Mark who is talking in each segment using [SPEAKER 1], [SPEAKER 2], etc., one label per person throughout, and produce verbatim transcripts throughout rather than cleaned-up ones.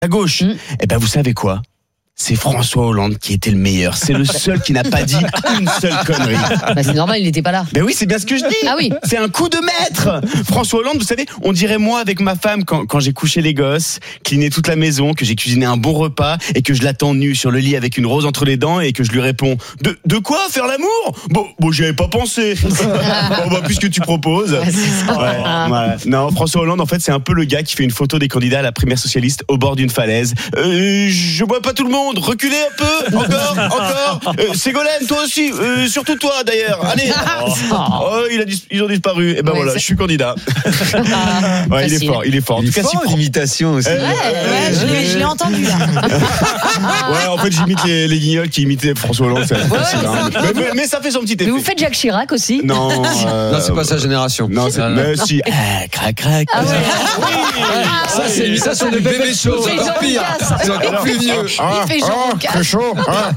[SPEAKER 1] à gauche. Mmh. Eh ben, vous savez quoi ? C'est François Hollande qui était le meilleur. C'est le seul qui n'a pas dit une seule connerie.
[SPEAKER 2] Bah c'est normal, il n'était pas là.
[SPEAKER 1] Ben oui, c'est bien ce que je dis.
[SPEAKER 2] Ah oui.
[SPEAKER 1] C'est un coup de maître. François Hollande, vous savez, on dirait moi avec ma femme quand, quand j'ai couché les gosses, cleané toute la maison, que j'ai cuisiné un bon repas et que je l'attends nu sur le lit avec une rose entre les dents et que je lui réponds de, de quoi faire l'amour ? Bon, bon, j'y avais pas pensé. Bon, bah, puisque tu proposes.
[SPEAKER 2] Ouais, c'est ça.
[SPEAKER 1] Ouais, ouais. Non, François Hollande, en fait, c'est un peu le gars qui fait une photo des candidats à la primaire socialiste au bord d'une falaise. Euh, je vois pas tout le monde. Reculez un peu, encore, encore. Euh, Ségolène, toi aussi, euh, surtout toi d'ailleurs. Allez. Oh, oh il a dis- ils ont disparu. Et ben ouais, voilà, je suis candidat. Ouais, il est fort, il est fort. En
[SPEAKER 3] Il
[SPEAKER 1] tout
[SPEAKER 3] est
[SPEAKER 1] cas,
[SPEAKER 3] fort,
[SPEAKER 1] si
[SPEAKER 3] l'imitation aussi.
[SPEAKER 2] Ouais,
[SPEAKER 4] Ouais, je l'ai, je l'ai entendu là.
[SPEAKER 1] Ouais, en fait, j'imite les, les guignols qui imitaient François Hollande. C'est facile, hein. mais, mais, mais ça fait son petit effet.
[SPEAKER 2] Mais vous faites Jacques Chirac aussi ?
[SPEAKER 1] Non, euh,
[SPEAKER 3] Non, c'est pas sa génération.
[SPEAKER 1] Non, c'est, mais si. Ah, crac, crac.
[SPEAKER 2] Ah ouais.
[SPEAKER 1] Oui.
[SPEAKER 3] Ça, c'est l'imitation de bébé chaud.
[SPEAKER 2] Il fait
[SPEAKER 3] C'est encore pire.
[SPEAKER 2] Jean
[SPEAKER 3] C'est encore plus vieux.
[SPEAKER 2] Il fait Jean Casse.
[SPEAKER 1] chaud.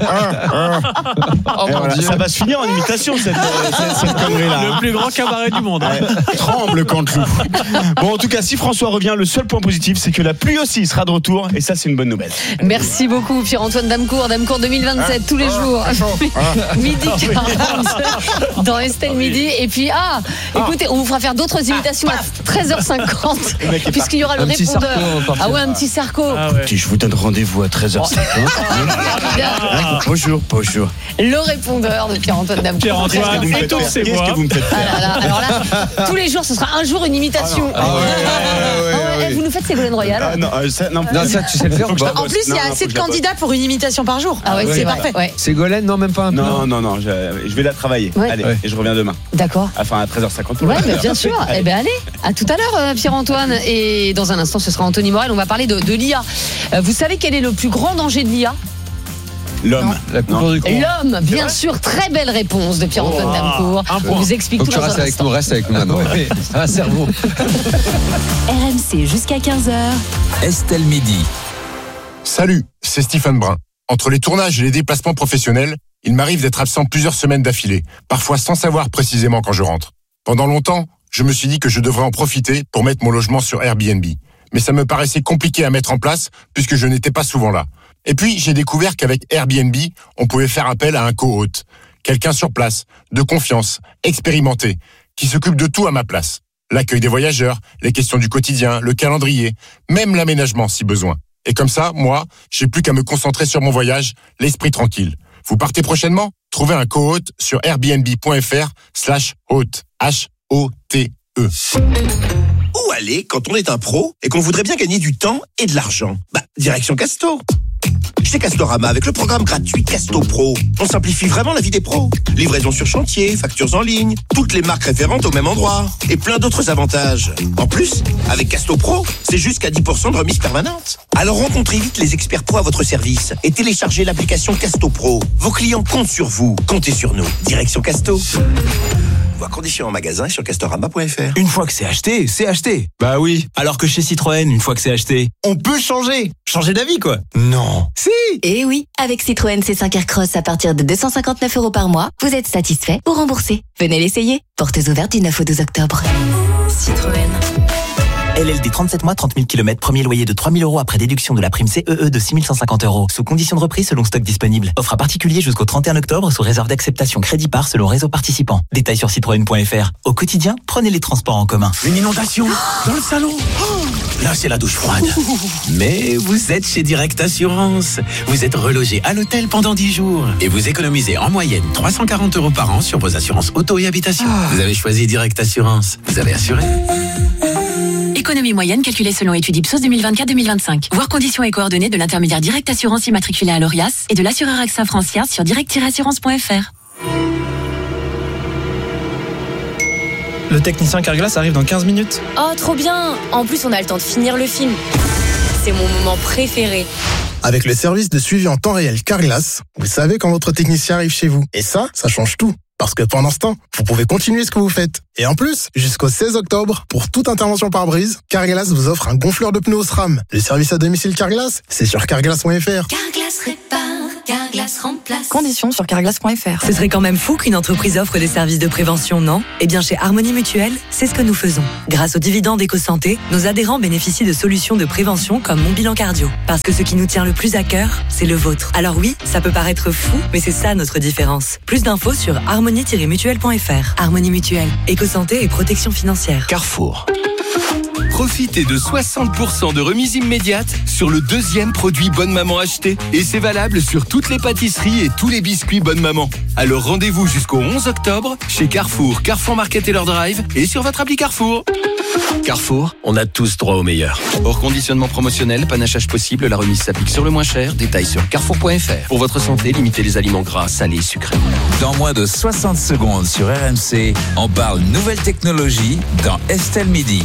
[SPEAKER 3] Oh
[SPEAKER 1] Et
[SPEAKER 3] mon
[SPEAKER 1] voilà,
[SPEAKER 3] Dieu.
[SPEAKER 1] ça va se finir en imitation cette, euh, cette, cette connerie-là.
[SPEAKER 5] Le plus grand cabaret du monde.
[SPEAKER 1] Ouais, tremble Canteloup. Bon, en tout cas, si François revient, le seul point positif, c'est que la pluie aussi sera de retour, et ça, c'est une bonne nouvelle.
[SPEAKER 2] Merci beaucoup Pierre-Antoine Damecourt, Damecourt deux mille vingt-sept tous les jours. Midi quarante dans Estelle Midi. Et puis ah, écoutez, on vous fera faire d'autres imitations à treize heures cinquante puisqu'il y aura le
[SPEAKER 3] Un petit
[SPEAKER 2] répondeur.
[SPEAKER 3] Sarko, parfait.
[SPEAKER 2] Ah ouais, un petit Sarko.
[SPEAKER 5] Ah ouais.
[SPEAKER 1] Je vous donne rendez-vous à treize heures cinquante. Bonjour, bonjour.
[SPEAKER 2] Le répondeur de Pierre-Antoine Damecourt.
[SPEAKER 5] Pierre-Antoine,
[SPEAKER 1] Qu'est-ce que vous me
[SPEAKER 5] et
[SPEAKER 1] faites
[SPEAKER 5] tous
[SPEAKER 1] faire
[SPEAKER 5] ces
[SPEAKER 1] Qu'est-ce
[SPEAKER 5] voix.
[SPEAKER 1] que vous me faites
[SPEAKER 2] Ah
[SPEAKER 1] faire
[SPEAKER 2] là là, alors là, tous les jours, ce sera un jour une imitation.
[SPEAKER 3] Ah ouais, ouais, ouais,
[SPEAKER 2] Ah ouais,
[SPEAKER 3] ouais.
[SPEAKER 2] Vous nous faites Ségolène Royal.
[SPEAKER 1] Ah, non, euh, ça, non,
[SPEAKER 3] Non, ça, tu sais le faire ou pas?
[SPEAKER 4] En plus, il y
[SPEAKER 1] Non,
[SPEAKER 4] a
[SPEAKER 1] non,
[SPEAKER 4] assez
[SPEAKER 1] faut
[SPEAKER 4] de
[SPEAKER 1] que je la
[SPEAKER 4] candidats pour une imitation par jour.
[SPEAKER 2] Ah ouais,
[SPEAKER 3] Ouais,
[SPEAKER 2] c'est
[SPEAKER 4] c'est
[SPEAKER 2] vrai.
[SPEAKER 4] parfait.
[SPEAKER 2] Ouais.
[SPEAKER 3] Ségolène, non, même pas un peu.
[SPEAKER 1] Non, non, non, je, je vais la travailler.
[SPEAKER 2] Ouais.
[SPEAKER 1] Allez,
[SPEAKER 3] Ouais.
[SPEAKER 1] et je reviens demain.
[SPEAKER 2] D'accord.
[SPEAKER 1] Enfin, à treize heures cinquante.
[SPEAKER 2] Ouais, mais bien sûr. Eh ben allez, à tout à l'heure, euh, Pierre-Antoine. Et dans un instant, ce sera Anthony Morel. On va parler de, de l'I A. Euh, vous savez quel est le plus grand danger de l'I A ?
[SPEAKER 1] L'homme.
[SPEAKER 3] La coupure du con.
[SPEAKER 2] L'homme, bien sûr. Très belle réponse de Pierre-Antoine
[SPEAKER 5] Oh,
[SPEAKER 2] Damecourt.
[SPEAKER 5] un
[SPEAKER 2] On
[SPEAKER 5] point.
[SPEAKER 2] vous explique
[SPEAKER 3] Faut
[SPEAKER 2] tout
[SPEAKER 3] que tu
[SPEAKER 2] dans un
[SPEAKER 3] restes avec
[SPEAKER 2] instant.
[SPEAKER 3] nous, reste avec nous maintenant. Un cerveau.
[SPEAKER 6] R M C jusqu'à quinze heures.
[SPEAKER 7] Estelle Midi.
[SPEAKER 8] Salut, c'est Stephen Brun. Entre les tournages et les déplacements professionnels, il m'arrive d'être absent plusieurs semaines d'affilée, parfois sans savoir précisément quand je rentre. Pendant longtemps, je me suis dit que je devrais en profiter pour mettre mon logement sur Airbnb. Mais ça me paraissait compliqué à mettre en place puisque je n'étais pas souvent là. Et puis, j'ai découvert qu'avec Airbnb, on pouvait faire appel à un co-hôte. Quelqu'un sur place, de confiance, expérimenté, qui s'occupe de tout à ma place. L'accueil des voyageurs, les questions du quotidien, le calendrier, même l'aménagement si besoin. Et comme ça, moi, j'ai plus qu'à me concentrer sur mon voyage, l'esprit tranquille. Vous partez prochainement ? Trouvez un co-hôte sur airbnb.fr slash hôte. H O T E.
[SPEAKER 9] Où aller quand on est un pro et qu'on voudrait bien gagner du temps et de l'argent ? Bah, direction Casto. Chez Castorama, avec le programme gratuit Casto Pro, on simplifie vraiment la vie des pros. Livraison sur chantier, factures en ligne, toutes les marques référentes au même endroit et plein d'autres avantages. En plus, avec Casto Pro, c'est jusqu'à dix pour cent de remise permanente. Alors rencontrez vite les experts pro à votre service et téléchargez l'application Casto Pro. Vos clients comptent sur vous, comptez sur nous. Direction Casto. Voir conditions en magasin sur castorama point f r.
[SPEAKER 7] Une fois que c'est acheté, c'est acheté.
[SPEAKER 3] Bah oui.
[SPEAKER 7] Alors que chez Citroën, une fois que c'est acheté, on peut changer. Changer d'avis, quoi. Non. Si.
[SPEAKER 6] Et oui, avec Citroën C cinq Aircross à partir de deux cent cinquante-neuf euros par mois, vous êtes satisfait ou remboursé. Venez l'essayer. Portes ouvertes du neuf au douze octobre. Citroën.
[SPEAKER 7] L L D trente-sept mois, trente mille kilomètres, premier loyer de trois mille euros après déduction de la prime C E E de six mille cent cinquante euros. Sous condition de reprise selon stock disponible. Offre à particulier jusqu'au trente et un octobre sous réserve d'acceptation crédit par selon réseau participant. Détails sur citroën point f r. Au quotidien, prenez les transports en commun.
[SPEAKER 9] Une inondation dans le salon. Oh, là, c'est la douche froide.
[SPEAKER 10] Mais vous êtes chez Direct Assurance. Vous êtes relogé à l'hôtel pendant dix jours. Et vous économisez en moyenne trois cent quarante euros par an sur vos assurances auto et habitation. Vous avez choisi Direct Assurance. Vous avez assuré.
[SPEAKER 11] Économie moyenne calculée selon étude Ipsos deux mille vingt-quatre deux mille vingt-cinq. Voir conditions et coordonnées de l'intermédiaire Direct Assurance immatriculé à l'Orias et de l'assureur A X A Francia sur direct tiret assurance point f r.
[SPEAKER 12] Le technicien Carglass arrive dans quinze minutes.
[SPEAKER 13] Oh, trop bien! En plus, on a le temps de finir le film. C'est mon moment préféré.
[SPEAKER 14] Avec le service de suivi en temps réel Carglass, vous savez quand votre technicien arrive chez vous. Et ça, ça change tout. Parce que pendant ce temps, vous pouvez continuer ce que vous faites. Et en plus, jusqu'au seize octobre, pour toute intervention par brise, Carglass vous offre un gonfleur de pneus SRAM. Le service à domicile Carglass, c'est sur carglass point f r.
[SPEAKER 6] Carglass répare.
[SPEAKER 11] Carglass remplace.
[SPEAKER 4] Conditions sur carglass point f r.
[SPEAKER 11] Ce serait quand même fou qu'une entreprise offre des services de prévention, non ? Eh bien, chez Harmonie Mutuelle, c'est ce que nous faisons. Grâce aux dividendes EcoSanté, nos adhérents bénéficient de solutions de prévention comme Mon Bilan Cardio. Parce que ce qui nous tient le plus à cœur, c'est le vôtre. Alors oui, ça peut paraître fou, mais c'est ça notre différence. Plus d'infos sur harmonie tiret mutuelle point f r. Harmonie Mutuelle, EcoSanté et protection financière.
[SPEAKER 5] Carrefour. Profitez de soixante pour cent de remise immédiate sur le deuxième produit Bonne Maman acheté. Et c'est valable sur toutes les pâtisseries et tous les biscuits Bonne Maman. Alors rendez-vous jusqu'au onze octobre chez Carrefour, Carrefour Market et leur Drive et sur votre appli Carrefour. Carrefour, on a tous droit au meilleur. Hors conditionnement promotionnel, panachage possible, la remise s'applique sur le moins cher. Détails sur carrefour point f r. Pour votre santé, limitez les aliments gras, salés, sucrés.
[SPEAKER 15] Dans moins de soixante secondes sur R M C, on parle nouvelle technologie dans Estelle Midi.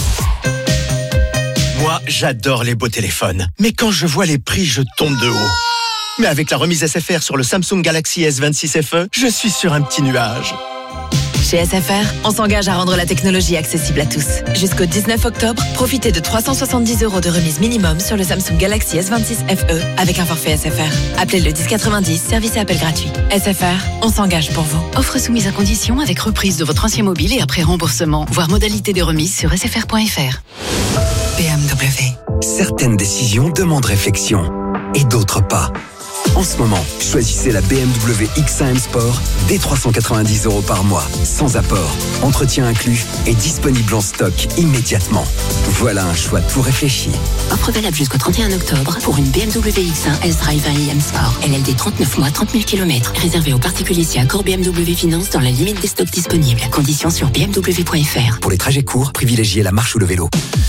[SPEAKER 16] Moi, j'adore les beaux téléphones. Mais quand je vois les prix, je tombe de haut. Mais avec la remise S F R sur le Samsung Galaxy S vingt-six F E, je suis sur un petit nuage.
[SPEAKER 11] Chez S F R, on s'engage à rendre la technologie accessible à tous. Jusqu'au dix-neuf octobre, profitez de trois cent soixante-dix euros de remise minimum sur le Samsung Galaxy S vingt-six F E avec un forfait S F R. Appelez le dix quatre-vingt-dix, service et appel gratuit. S F R, on s'engage pour vous.
[SPEAKER 17] Offre soumise à condition avec reprise de votre ancien mobile et après remboursement. Voir modalité de remise sur s f r point f r. B M W.
[SPEAKER 18] Certaines décisions demandent réflexion et d'autres pas. En ce moment, choisissez la B M W X un M Sport dès trois cent quatre-vingt-dix euros par mois, sans apport, entretien inclus et disponible en stock immédiatement. Voilà un choix tout réfléchi.
[SPEAKER 17] Offre valable jusqu'au trente et un octobre pour une B M W X un S-Drive un i M Sport. L L D trente-neuf mois, trente mille kilomètres. Réservé aux particuliers si accord B M W Finance dans la limite des stocks disponibles. Conditions sur b m w point f r.
[SPEAKER 18] Pour les trajets courts, privilégiez la marche ou le vélo.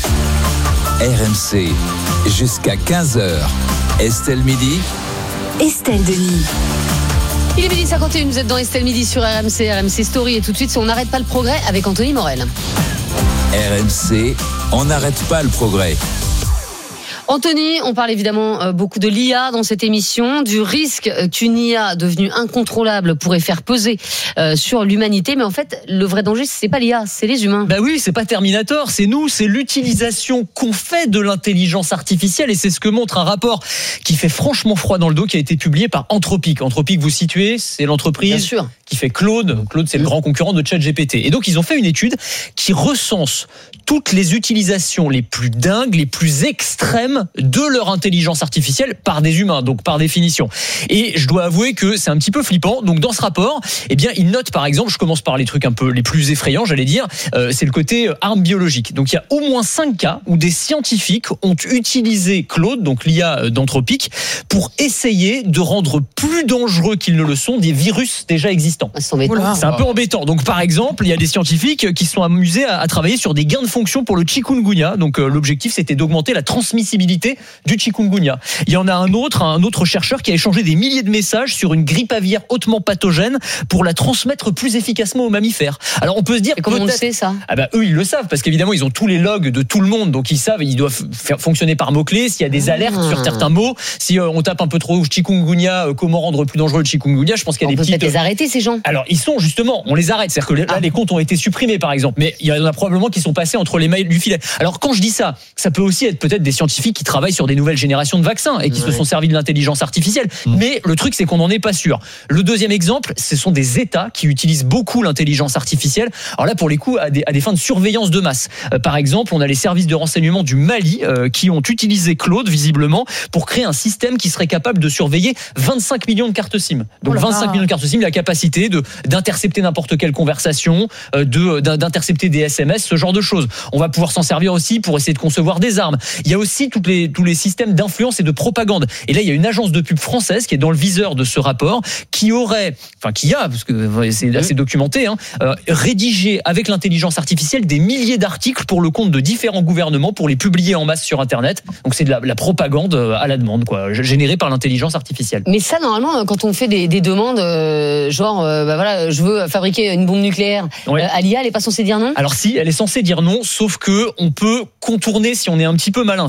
[SPEAKER 15] R M C, jusqu'à quinze heures. Estelle Midi.
[SPEAKER 6] Estelle Denis.
[SPEAKER 2] Il est midi cinquante et un, vous êtes dans Estelle Midi sur R M C, R M C Story et tout de suite, on n'arrête pas le progrès avec Anthony Morel.
[SPEAKER 15] R M C, on n'arrête pas le progrès.
[SPEAKER 2] Anthony, on parle évidemment beaucoup de l'I A dans cette émission, du risque qu'une I A devenue incontrôlable pourrait faire peser sur l'humanité, mais en fait, le vrai danger, c'est pas l'I A, c'est les humains.
[SPEAKER 19] Bah oui, c'est pas Terminator, c'est nous, c'est l'utilisation qu'on fait de l'intelligence artificielle, et c'est ce que montre un rapport qui fait franchement froid dans le dos, qui a été publié par Anthropic. Anthropic, vous situez, c'est l'entreprise qui fait Claude. Claude, c'est le grand concurrent de ChatGPT. Et donc, ils ont fait une étude qui recense toutes les utilisations les plus dingues, les plus extrêmes de leur intelligence artificielle par des humains, donc par définition. Et je dois avouer que c'est un petit peu flippant. Donc, dans ce rapport, eh bien, ils notent, par exemple, je commence par les trucs un peu les plus effrayants, j'allais dire, euh, c'est le côté euh, armes biologiques. Donc, il y a au moins cinq cas où des scientifiques ont utilisé Claude, donc l'I A d'Anthropic, pour essayer de rendre plus dangereux qu'ils ne le sont des virus déjà existants.
[SPEAKER 2] C'est embêtant.
[SPEAKER 19] C'est un peu embêtant. Donc, par exemple, il y a des scientifiques qui se sont amusés à, à travailler sur des gains de fonction pour le chikungunya. Donc, euh, l'objectif, c'était d'augmenter la transmissibilité du chikungunya. Il y en a un autre, un autre chercheur qui a échangé des milliers de messages sur une grippe aviaire hautement pathogène pour la transmettre plus efficacement aux mammifères. Alors, on peut se dire...
[SPEAKER 2] Et comment on le sait, ça ?
[SPEAKER 19] Ah bah, eux, ils le savent, parce qu'évidemment, ils ont tous les logs de tout le monde, donc ils savent, ils doivent faire fonctionner par mots-clés, s'il y a des alertes ah. sur certains mots, si euh, on tape un peu trop chikungunya, euh, comment rendre plus dangereux le chikungunya, je pense qu'il y a
[SPEAKER 2] on
[SPEAKER 19] des
[SPEAKER 2] peut
[SPEAKER 19] petites...
[SPEAKER 2] peut-être les arrêter, ces gens.
[SPEAKER 19] Alors, ils sont justement, on les arrête, c'est-à-dire que là, ah. les comptes ont été supprimés, par exemple, mais il y en a probablement qui sont passés entre les mailles du filet. Alors, quand je dis ça, ça peut aussi être peut-être des scientifiques qui travaillent sur des nouvelles générations de vaccins et qui ouais. se sont servis de l'intelligence artificielle, mmh. mais le truc, c'est qu'on n'en est pas sûr. Le deuxième exemple, ce sont des États qui utilisent beaucoup l'intelligence artificielle. Alors là, pour les coups, à des, à des fins de surveillance de masse. Euh, par exemple, on a les services de renseignement du Mali euh, qui ont utilisé Claude, visiblement, pour créer un système qui serait capable de surveiller vingt-cinq millions de cartes SIM. Donc, oh vingt-cinq millions de cartes SIM, la capacité de, d'intercepter n'importe quelle conversation, euh, de, d'intercepter des S M S, ce genre de choses. On va pouvoir s'en servir aussi pour essayer de concevoir des armes. Il y a aussi toutes les, tous les systèmes d'influence et de propagande. Et là, il y a une agence de pub française qui est dans le viseur de ce rapport, qui aurait, enfin qui a, parce que c'est assez documenté, hein, euh, rédigé avec l'intelligence artificielle des milliers d'articles pour le compte de différents gouvernements pour les publier en masse sur Internet. Donc c'est de la, la propagande à la demande, quoi, générée par l'intelligence artificielle.
[SPEAKER 2] Mais ça, normalement, quand on fait des, des demandes, euh, genre, euh, bah voilà, je veux fabriquer une bombe nucléaire, ouais. euh, à l'I A, elle n'est pas censée dire non ?
[SPEAKER 19] Alors si, elle est censée dire non, sauf que on peut contourner si on est un petit peu malin. C'est-à-dire que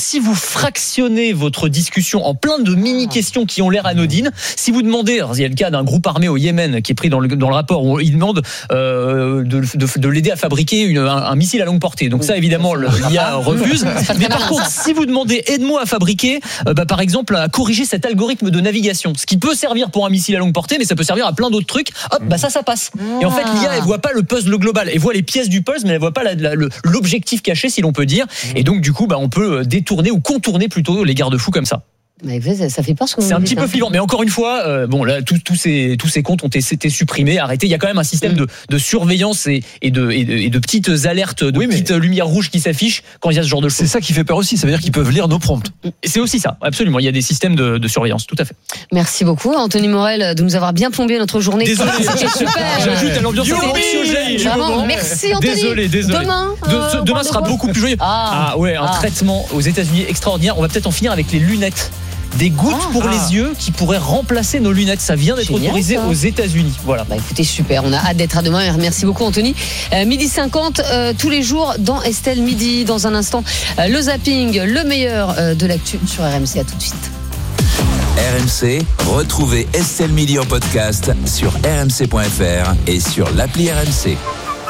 [SPEAKER 19] si vous fractionnez votre discussion en plein de mini-questions qui ont l'air anodines, si vous demandez, alors il y a le cas d'un groupe armé au Yémen qui est pris dans le, dans le rapport où il demande euh, de, de, de l'aider à fabriquer une, un, un missile à longue portée. Donc ça, évidemment, l'I A refuse. Mais par contre, si vous demandez aide-moi à fabriquer, euh, bah, par exemple, à corriger cet algorithme de navigation, ce qui peut servir pour un missile à longue portée, mais ça peut servir à plein d'autres trucs, hop, bah ça, ça passe. Et en fait, l'I A, elle voit pas le puzzle global, elle voit les pièces du puzzle, mais elle voit pas la, la, le, l'objectif caché, si l'on peut dire. Et donc, du coup, bah, on peut détourner ou contourner plutôt les garde-fous comme ça.
[SPEAKER 2] Mais ça fait peur ce que vous
[SPEAKER 19] C'est un
[SPEAKER 2] dites,
[SPEAKER 19] petit peu
[SPEAKER 2] hein.
[SPEAKER 19] flippant, mais encore une fois, euh, bon là, tous tous ces tous ces comptes ont été, été supprimés, arrêtés. Il y a quand même un système mm. de, de surveillance et, et de et de et de petites alertes, de oui, petites lumières rouges qui s'affichent quand il y a ce genre de choses.
[SPEAKER 3] C'est ça qui fait peur aussi. Ça veut dire qu'ils peuvent lire nos prompts.
[SPEAKER 19] Et c'est aussi ça, absolument. Il y a des systèmes de, de surveillance, tout à fait.
[SPEAKER 2] Merci beaucoup, Anthony Morel, de nous avoir bien plombé notre journée.
[SPEAKER 19] Désolé,
[SPEAKER 2] c'était super.
[SPEAKER 19] J'ajoute à l'ambiance anxiogène.
[SPEAKER 2] Vraiment, merci Anthony.
[SPEAKER 19] Désolé, désolé.
[SPEAKER 2] Demain,
[SPEAKER 19] de,
[SPEAKER 2] euh,
[SPEAKER 19] demain sera beaucoup plus joyeux.
[SPEAKER 2] Ah,
[SPEAKER 19] ah ouais, un
[SPEAKER 2] ah.
[SPEAKER 19] traitement aux États-Unis extraordinaire. On va peut-être en finir avec les lunettes. Des gouttes ah, pour ah. les yeux qui pourraient remplacer nos lunettes. Ça vient d'être Génial, autorisé ça. aux États-Unis. Voilà.
[SPEAKER 2] Bah écoutez, super. On a hâte d'être à demain. Merci beaucoup, Anthony. Euh, midi cinquante, euh, tous les jours dans Estelle Midi. Dans un instant, euh, le zapping, le meilleur euh, de l'actu sur R M C. À tout de suite.
[SPEAKER 15] R M C, retrouvez Estelle Midi en podcast sur r m c point f r et sur l'appli R M C.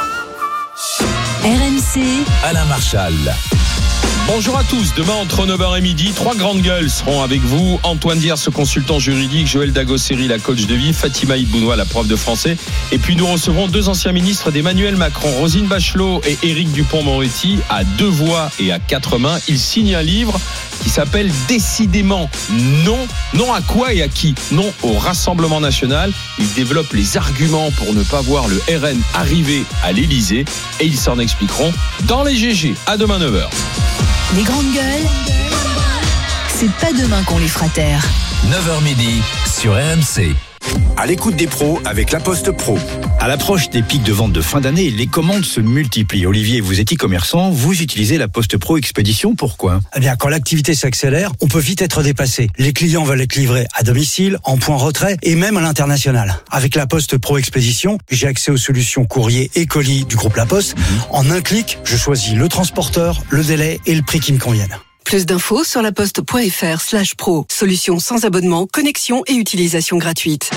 [SPEAKER 11] R M C.
[SPEAKER 15] Alain Marchal.
[SPEAKER 20] Bonjour à tous, demain entre neuf heures et midi, trois grandes gueules seront avec vous. Antoine Diers, ce consultant juridique, Joël Dagosseri, la coach de vie, Fatima Ibounoua, la prof de français. Et puis nous recevrons deux anciens ministres d'Emmanuel Macron, Roselyne Bachelot et Éric Dupond-Moretti, à deux voix et à quatre mains. Ils signent un livre qui s'appelle Décidément non. Non à quoi et à qui? Non au Rassemblement National. Ils développent les arguments pour ne pas voir le R N arriver à l'Élysée et ils s'en expliqueront dans les G G. À demain neuf heures.
[SPEAKER 11] Les grandes gueules, c'est pas demain qu'on les fera taire.
[SPEAKER 15] neuf heures midi sur R M C.
[SPEAKER 21] À l'écoute des pros avec La Poste Pro. À l'approche des pics de vente de fin d'année, les commandes se multiplient. Olivier, vous êtes e-commerçant, vous utilisez La Poste Pro Expédition, pourquoi ?
[SPEAKER 22] Eh bien, quand l'activité s'accélère, on peut vite être dépassé. Les clients veulent être livrés à domicile, en point retrait et même à l'international. Avec La Poste Pro Expédition, j'ai accès aux solutions courrier et colis du groupe La Poste. En un clic, je choisis le transporteur, le délai et le prix qui me conviennent.
[SPEAKER 23] Plus d'infos sur laposte.fr slash pro. Solution sans abonnement, connexion et utilisation gratuite.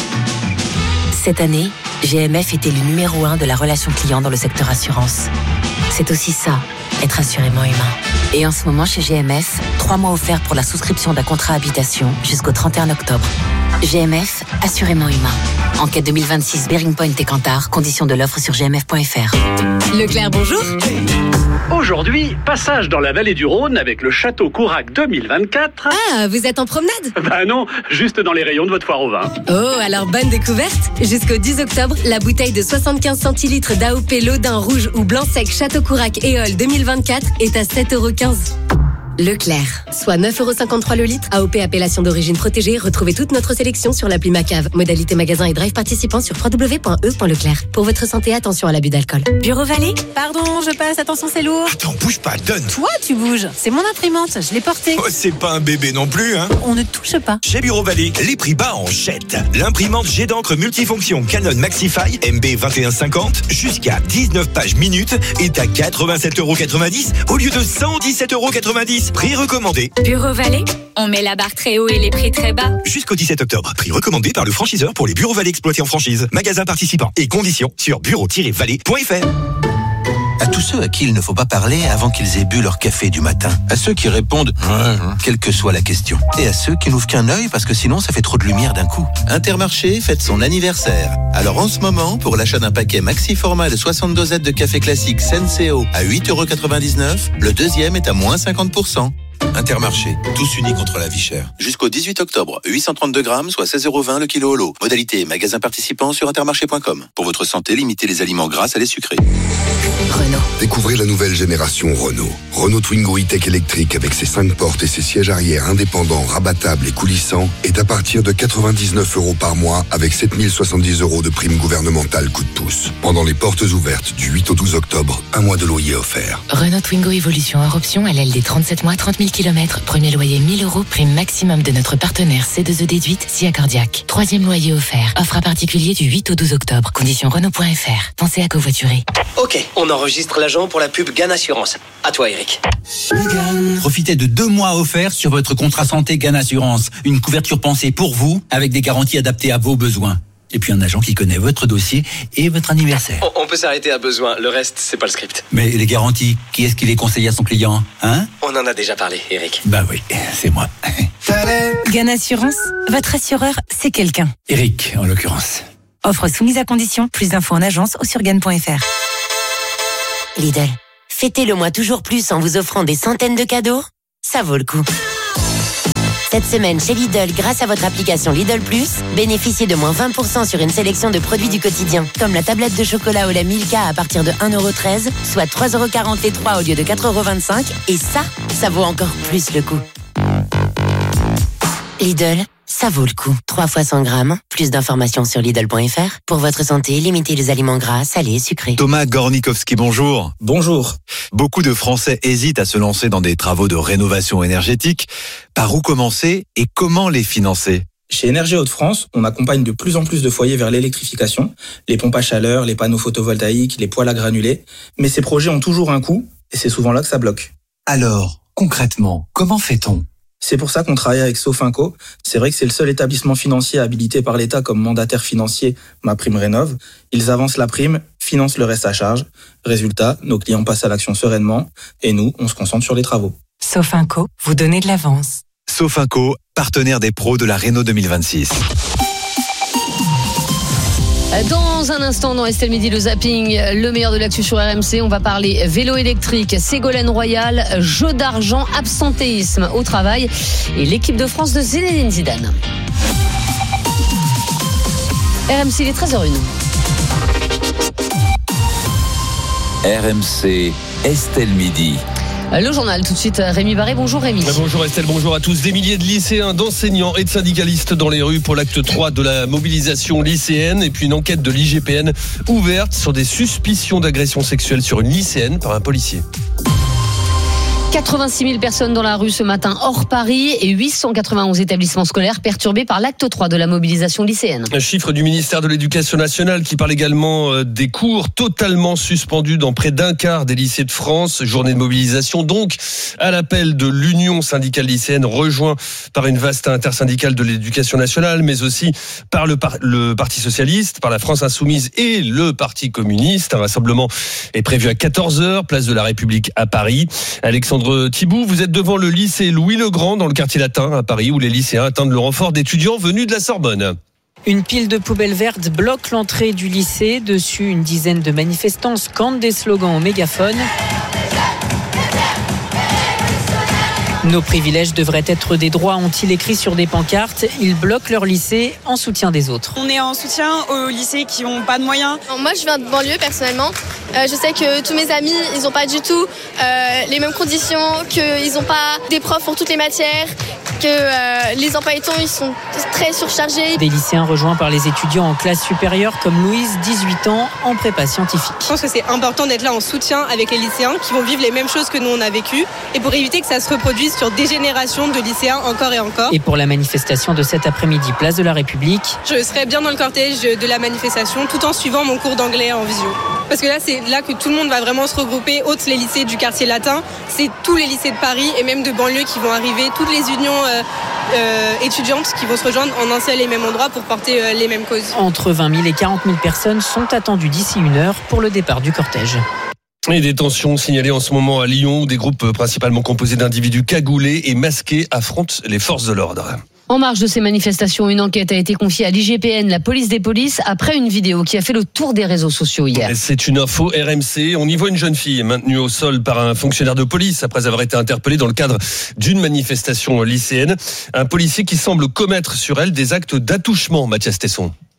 [SPEAKER 24] Cette année, G M F était le numéro un de la relation client dans le secteur assurance. C'est aussi ça, être assurément humain. Et en ce moment, chez G M F, trois mois offerts pour la souscription d'un contrat habitation jusqu'au trente et un octobre. G M F, assurément humain. Enquête deux mille vingt-six, Bearing Point et Kantar. Conditions de l'offre sur g m f point f r.
[SPEAKER 23] Leclerc, bonjour.
[SPEAKER 25] Aujourd'hui, passage dans la vallée du Rhône avec le Château Courac deux mille vingt-quatre.
[SPEAKER 23] Ah, vous êtes en promenade ?
[SPEAKER 25] Bah non, juste dans les rayons de votre foire au vin.
[SPEAKER 23] Oh, alors bonne découverte. Jusqu'au dix octobre, la bouteille de soixante-quinze centilitres d'A O P Lodin rouge ou blanc sec Château Courac Éole deux mille vingt-quatre est à sept euros quinze. Leclerc, soit neuf euros cinquante-trois le litre. A O P appellation d'origine protégée. Retrouvez toute notre sélection sur l'appli Macave. Modalité magasin et drive participant sur w w w point e point leclerc. Pour votre santé, attention à l'abus d'alcool.
[SPEAKER 24] Bureau Vallée ?
[SPEAKER 23] Pardon, je passe, attention c'est lourd.
[SPEAKER 26] Attends, bouge pas, donne.
[SPEAKER 23] Toi, tu bouges. C'est mon imprimante, je l'ai portée.
[SPEAKER 26] Oh, c'est pas un bébé non plus, hein.
[SPEAKER 23] On ne touche pas.
[SPEAKER 26] Chez Bureau Vallée, les prix bas en jette. L'imprimante jet d'encre multifonction Canon Maxify M B vingt et un cinquante jusqu'à dix-neuf pages minutes est à quatre-vingt-sept euros quatre-vingt-dix au lieu de cent dix-sept euros quatre-vingt-dix. Prix recommandé.
[SPEAKER 24] Bureau Vallée ? On met la barre très haut et les prix très bas.
[SPEAKER 26] Jusqu'au dix-sept octobre. Prix recommandé par le franchiseur pour les Bureaux Vallée exploités en franchise. Magasin participant et conditions sur bureau tiret vallée point f r.
[SPEAKER 27] À tous ceux à qui il ne faut pas parler avant qu'ils aient bu leur café du matin. À ceux qui répondent « quelle que soit la question ». Et à ceux qui n'ouvrent qu'un œil parce que sinon ça fait trop de lumière d'un coup. Intermarché fête son anniversaire. Alors en ce moment, pour l'achat d'un paquet maxi format de soixante dosettes de café classique Senseo à huit euros quatre-vingt-dix-neuf, le deuxième est à moins cinquante pour cent. Intermarché, tous unis contre la vie chère. Jusqu'au dix-huit octobre, huit cent trente-deux grammes, soit seize euros vingt le kilo au lot. Modalité magasin participant sur intermarché point com. Pour votre santé, limitez les aliments gras à les sucrés.
[SPEAKER 24] Renault.
[SPEAKER 28] Découvrez la nouvelle génération Renault. Renault Twingo E-Tech électrique avec ses cinq portes et ses sièges arrière indépendants, rabattables et coulissants est à partir de quatre-vingt-dix-neuf euros par mois avec sept mille soixante-dix euros de prime gouvernementale coup de pouce. Pendant les portes ouvertes du huit au douze octobre, un mois de loyer offert.
[SPEAKER 24] Renault Twingo Evolution hors option, L L D trente-sept mois, trente mille mille kilomètres, premier loyer mille euros, prime maximum de notre partenaire C deux E Déduite, SIA Cardiac. Troisième loyer offert. Offre à particulier du huit au douze octobre. Conditions Renault point F R. Pensez à covoiturer.
[SPEAKER 1] Ok, on enregistre l'agent pour la pub Gan Assurance. À toi, Eric.
[SPEAKER 7] Profitez de deux mois offerts sur votre contrat santé Gan Assurance. Une couverture pensée pour vous, avec des garanties adaptées à vos besoins. Et puis un agent qui connaît votre dossier et votre anniversaire.
[SPEAKER 1] On, on peut s'arrêter à besoin, le reste, c'est pas le script.
[SPEAKER 7] Mais les garanties, qui est-ce qui les conseille à son client, hein?
[SPEAKER 1] On en a déjà parlé, Eric.
[SPEAKER 7] Bah oui, c'est moi.
[SPEAKER 24] Gan Assurance, votre assureur, c'est quelqu'un.
[SPEAKER 7] Eric, en l'occurrence.
[SPEAKER 24] Offre soumise à condition. Plus d'infos en agence ou sur gan point F R.
[SPEAKER 23] Lidl, fêtez le mois toujours plus en vous offrant des centaines de cadeaux. Ça vaut le coup. Cette semaine chez Lidl, grâce à votre application Lidl Plus, bénéficiez de moins vingt pour cent sur une sélection de produits du quotidien, comme la tablette de chocolat au lait Milka à partir de un euro treize, soit trois euros quarante-trois au lieu de quatre euros vingt-cinq. Et ça, ça vaut encore plus le coup. Lidl, ça vaut le coup. trois fois cent grammes, plus d'informations sur Lidl point F R. Pour votre santé, limitez les aliments gras, salés et sucrés.
[SPEAKER 8] Thomas Gornikowski, bonjour.
[SPEAKER 9] Bonjour.
[SPEAKER 8] Beaucoup de Français hésitent à se lancer dans des travaux de rénovation énergétique. Par où commencer et comment les financer ?
[SPEAKER 9] Chez Énergie Hauts-de-France, on accompagne de plus en plus de foyers vers l'électrification, les pompes à chaleur, les panneaux photovoltaïques, les poêles à granulés. Mais ces projets ont toujours un coût et c'est souvent là que ça bloque.
[SPEAKER 8] Alors, concrètement, comment fait-on ?
[SPEAKER 9] C'est pour ça qu'on travaille avec Sofinco. C'est vrai que c'est le seul établissement financier habilité par l'État comme mandataire financier MaPrimeRénov'. Ils avancent la prime, financent le reste à charge. Résultat, nos clients passent à l'action sereinement et nous, on se concentre sur les travaux.
[SPEAKER 24] Sofinco, vous donnez de l'avance.
[SPEAKER 8] Sofinco, partenaire des pros de la Renault deux mille vingt-six.
[SPEAKER 2] Dans un instant, dans Estelle Midi, le zapping, le meilleur de l'actu sur R M C, on va parler vélo électrique, Ségolène Royal, jeu d'argent, absentéisme au travail et l'équipe de France de Zinedine Zidane. R M C, il est treize heures zéro un.
[SPEAKER 15] R M C, Estelle Midi.
[SPEAKER 2] Le journal, tout de suite, Rémi Barré. Bonjour Rémi.
[SPEAKER 20] Bonjour Estelle, bonjour à tous. Des milliers de lycéens, d'enseignants et de syndicalistes dans les rues pour l'acte trois de la mobilisation lycéenne. Et puis une enquête de l'I G P N ouverte sur des suspicions d'agression sexuelle sur une lycéenne par un policier.
[SPEAKER 2] quatre-vingt-six mille personnes dans la rue ce matin hors Paris et huit cent quatre-vingt-onze établissements scolaires perturbés par l'acte trois de la mobilisation lycéenne.
[SPEAKER 20] Un chiffre du ministère de l'Éducation nationale qui parle également des cours totalement suspendus dans près d'un quart des lycées de France. Journée de mobilisation donc à l'appel de l'Union syndicale lycéenne rejoint par une vaste intersyndicale de l'Éducation nationale mais aussi par le, par- le Parti socialiste, par la France insoumise et le Parti communiste. Un rassemblement est prévu à quatorze heures, place de la République à Paris. Alexandre Thibault, vous êtes devant le lycée Louis-le-Grand dans le quartier latin à Paris où les lycéens attendent le renfort d'étudiants venus de la Sorbonne.
[SPEAKER 4] Une pile de poubelles vertes bloque l'entrée du lycée. Dessus, une dizaine de manifestants scandent des slogans au mégaphone. Nos privilèges devraient être des droits, ont-ils écrit sur des pancartes. Ils bloquent leur lycée en soutien des autres.
[SPEAKER 10] On est en soutien aux lycées qui n'ont pas de moyens.
[SPEAKER 12] Moi, je viens de banlieue personnellement. Euh, je sais que tous mes amis, ils n'ont pas du tout euh, les mêmes conditions, qu'ils n'ont pas des profs pour toutes les matières, que euh, les emplois et temps, ils sont très surchargés.
[SPEAKER 4] Des lycéens rejoints par les étudiants en classe supérieure comme Louise, dix-huit ans, en prépa scientifique.
[SPEAKER 10] Je pense que c'est important d'être là en soutien avec les lycéens qui vont vivre les mêmes choses que nous on a vécu et pour éviter que ça se reproduise sur des générations de lycéens encore et encore.
[SPEAKER 4] Et pour la manifestation de cet après-midi, place de la République,
[SPEAKER 10] je serai bien dans le cortège de la manifestation tout en suivant mon cours d'anglais en visio. Parce que là, c'est là que tout le monde va vraiment se regrouper, autres les lycées du quartier latin, c'est tous les lycées de Paris et même de banlieue qui vont arriver, toutes les unions euh, euh, étudiantes qui vont se rejoindre en un seul et même endroit pour porter euh, les mêmes causes.
[SPEAKER 4] Entre vingt mille et quarante mille personnes sont attendues d'ici une heure pour le départ du cortège.
[SPEAKER 20] Et des tensions signalées en ce moment à Lyon où des groupes principalement composés d'individus cagoulés et masqués affrontent les forces de l'ordre.
[SPEAKER 2] En marge de ces manifestations, une enquête a été confiée à l'I G P N, la police des polices, après une vidéo qui a fait le tour des réseaux sociaux hier.
[SPEAKER 20] C'est une info R M C. On y voit une jeune fille maintenue au sol par un fonctionnaire de police après avoir été interpellée dans le cadre d'une manifestation lycéenne. Un policier qui semble commettre sur elle des actes d'attouchement, Mathias Tesson.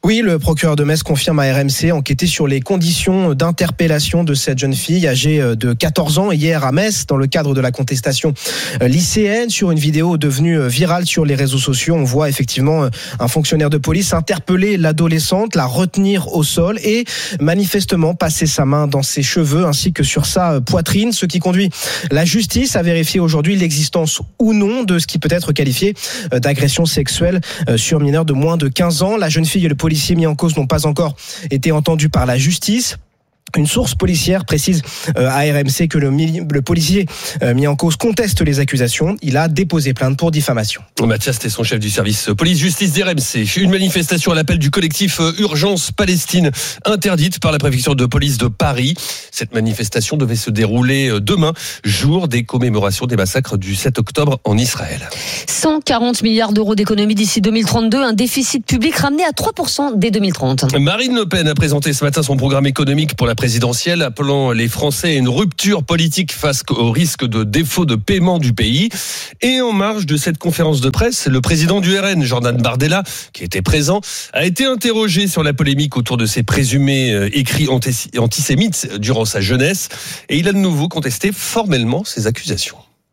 [SPEAKER 3] Oui, le procureur de Metz confirme à R M C enquêter sur les conditions d'interpellation de cette jeune fille âgée de quatorze ans hier à Metz dans le cadre de la contestation lycéenne. Sur une vidéo devenue virale sur les réseaux sociaux, on voit effectivement un fonctionnaire de police interpeller l'adolescente, la retenir au sol et manifestement passer sa main dans ses cheveux ainsi que sur sa poitrine, ce qui conduit la justice à vérifier aujourd'hui l'existence ou non de ce qui peut être qualifié d'agression sexuelle sur mineur de moins de quinze ans. La jeune fille et le policier mis en cause n'ont pas encore été entendus par la justice. Une source policière précise à R M C que le, le policier mis en cause conteste les accusations. Il a déposé plainte pour diffamation.
[SPEAKER 5] Mathias Tesson, chef du service police-justice d'R M C. Une manifestation à l'appel du collectif Urgence Palestine interdite par la préfecture de police de Paris. Cette manifestation devait se dérouler demain, jour des commémorations des massacres du sept octobre en Israël.
[SPEAKER 2] cent quarante milliards d'euros d'économie d'ici deux mille trente-deux, un déficit public ramené à trois pour cent dès deux mille trente.
[SPEAKER 5] Marine Le Pen a présenté ce matin son programme économique pour la présidentielle, appelant les Français à une rupture politique face au risque de défaut de paiement du pays. Et en marge de cette conférence de presse, le président du R N, Jordan Bardella, qui était présent, a été interrogé sur la polémique autour de ses présumés écrits antisémites durant sa jeunesse. Et il a de nouveau contesté formellement ces accusations.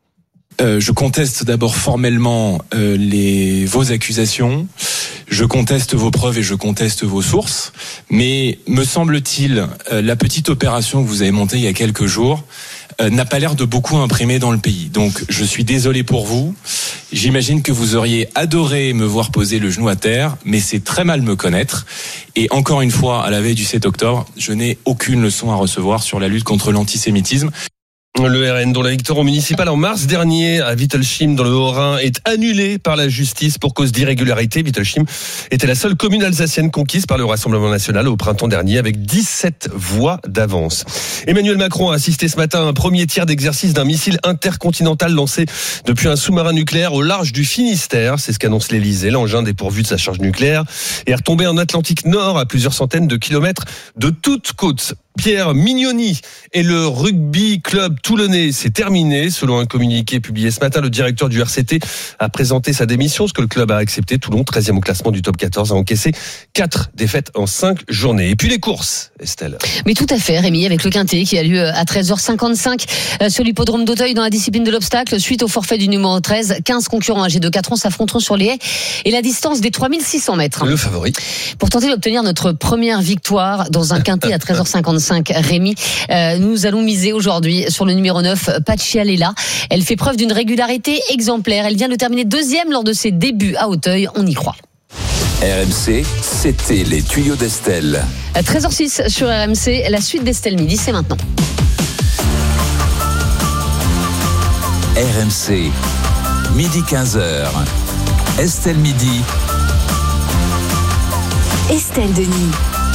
[SPEAKER 6] Euh, je conteste d'abord formellement euh, les vos accusations, je conteste vos preuves et je conteste vos sources, mais me semble-t-il, euh, la petite opération que vous avez montée il y a quelques jours euh, n'a pas l'air de beaucoup imprimer dans le pays. Donc je suis désolé pour vous, j'imagine que vous auriez adoré me voir poser le genou à terre, mais c'est très mal me connaître. Et encore une fois, à la veille du sept octobre, je n'ai aucune leçon à recevoir sur la lutte contre l'antisémitisme.
[SPEAKER 5] Le R N, dont la victoire au municipal en mars dernier à Wittelschim dans le Haut-Rhin, est annulée par la justice pour cause d'irrégularité. Wittelschim était la seule commune alsacienne conquise par le Rassemblement national au printemps dernier avec dix-sept voix d'avance. Emmanuel Macron a assisté ce matin à un premier tir d'exercice d'un missile intercontinental lancé depuis un sous-marin nucléaire au large du Finistère. C'est ce qu'annonce l'Elysée. L'engin dépourvu de sa charge nucléaire est retombé en Atlantique Nord à plusieurs centaines de kilomètres de toute côte. Pierre Mignoni et le rugby club toulonnais, c'est terminé. Selon un communiqué publié ce matin, le directeur du R C T a présenté sa démission, ce que le club a accepté. Toulon, treizième au classement du top quatorze, a encaissé quatre défaites en cinq journées. Et puis les courses, Estelle.
[SPEAKER 2] Mais tout à fait, Rémi, avec le Quintet qui a lieu à treize heures cinquante-cinq sur l'hippodrome d'Auteuil dans la discipline de l'obstacle. Suite au forfait du numéro treize, quinze concurrents âgés de quatre ans s'affronteront sur les haies et la distance des trois mille six cents mètres.
[SPEAKER 5] Le favori.
[SPEAKER 2] Pour tenter d'obtenir notre première victoire dans un Quintet à treize heures cinquante-cinq, Rémi, euh, nous allons miser aujourd'hui sur le numéro neuf, Pachialela. Elle fait preuve d'une régularité exemplaire. Elle vient de terminer deuxième lors de ses débuts à Auteuil. On y croit.
[SPEAKER 15] R M C, c'était les tuyaux d'Estelle.
[SPEAKER 2] À treize heures six sur R M C, la suite d'Estelle Midi, c'est maintenant.
[SPEAKER 15] R M C, midi quinze heures. Estelle Midi.
[SPEAKER 23] Estelle Denis.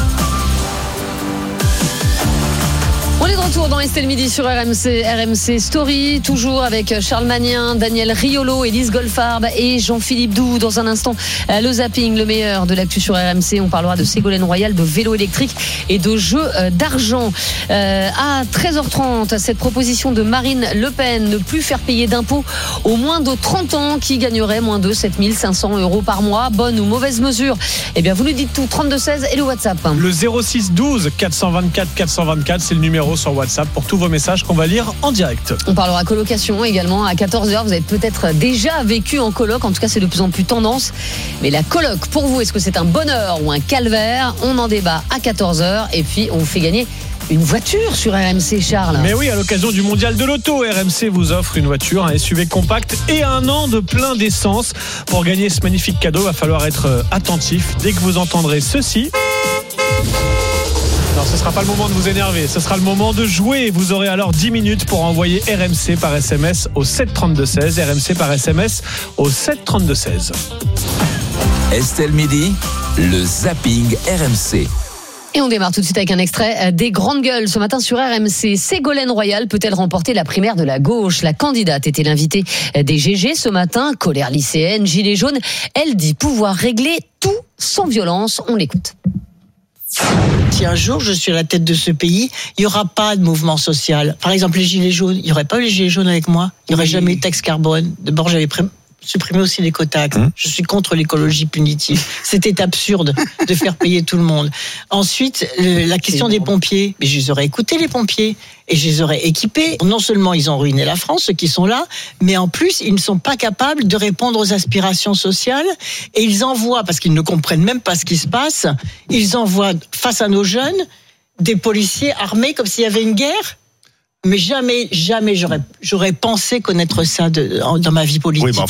[SPEAKER 2] On est de retour dans Estelle Midi sur R M C, R M C Story, toujours avec Charles Magnien, Daniel Riolo, Élise Goldfarb et Jean-Philippe Doux. Dans un instant, le zapping, le meilleur de l'actu sur R M C. On parlera de Ségolène Royal, de vélo électrique et de jeux d'argent. Euh, à treize heures trente, cette proposition de Marine Le Pen, ne plus faire payer d'impôts aux moins de trente ans qui gagneraient moins de sept mille cinq cents euros par mois. Bonne ou mauvaise mesure? Eh bien, vous nous dites tout. trente-deux seize et le WhatsApp.
[SPEAKER 13] Le zéro six douze quatre cent vingt-quatre quatre cent vingt-quatre, c'est le numéro sur WhatsApp pour tous vos messages qu'on va lire en direct.
[SPEAKER 2] On parlera colocation également à quatorze heures. Vous avez peut-être déjà vécu en coloc, en tout cas c'est de plus en plus tendance. Mais la coloc, pour vous, est-ce que c'est un bonheur ou un calvaire? On en débat à quatorze heures et puis on vous fait gagner une voiture sur R M C, Charles.
[SPEAKER 13] Mais oui, à l'occasion du mondial de l'auto, R M C vous offre une voiture, un S U V compact et un an de plein d'essence. Pour gagner ce magnifique cadeau, il va falloir être attentif. Dès que vous entendrez ceci... Non, ce ne sera pas le moment de vous énerver, ce sera le moment de jouer. Vous aurez alors dix minutes pour envoyer R M C par S M S au sept trente-deux seize. R M C par S M S au sept trente-deux seize.
[SPEAKER 15] Estelle Midi, le zapping R M C.
[SPEAKER 2] Et on démarre tout de suite avec un extrait des Grandes Gueules. Ce matin sur R M C, Ségolène Royal peut-elle remporter la primaire de la gauche? La candidate était l'invitée des G G ce matin. Colère lycéenne, gilets jaunes. Elle dit pouvoir régler tout sans violence. On l'écoute.
[SPEAKER 14] Si un jour je suis à la tête de ce pays, il n'y aura pas de mouvement social. Par exemple, les gilets jaunes, il n'y aurait pas eu les gilets jaunes avec moi. Il n'y aurait oui. jamais eu de taxe carbone. D'abord, j'avais pré- supprimer aussi les quotas. Mmh. Je suis contre l'écologie punitive. C'était absurde de faire payer tout le monde. Ensuite, le, la question des pompiers. Mais je les aurais écoutés, les pompiers, et je les aurais équipés. Non seulement ils ont ruiné la France, ceux qui sont là, mais en plus, ils ne sont pas capables de répondre aux aspirations sociales. Et ils envoient, parce qu'ils ne comprennent même pas ce qui se passe, ils envoient face à nos jeunes des policiers armés comme s'il y avait une guerre. Mais jamais, jamais j'aurais, j'aurais pensé connaître ça de, dans ma vie politique. Oui, bah...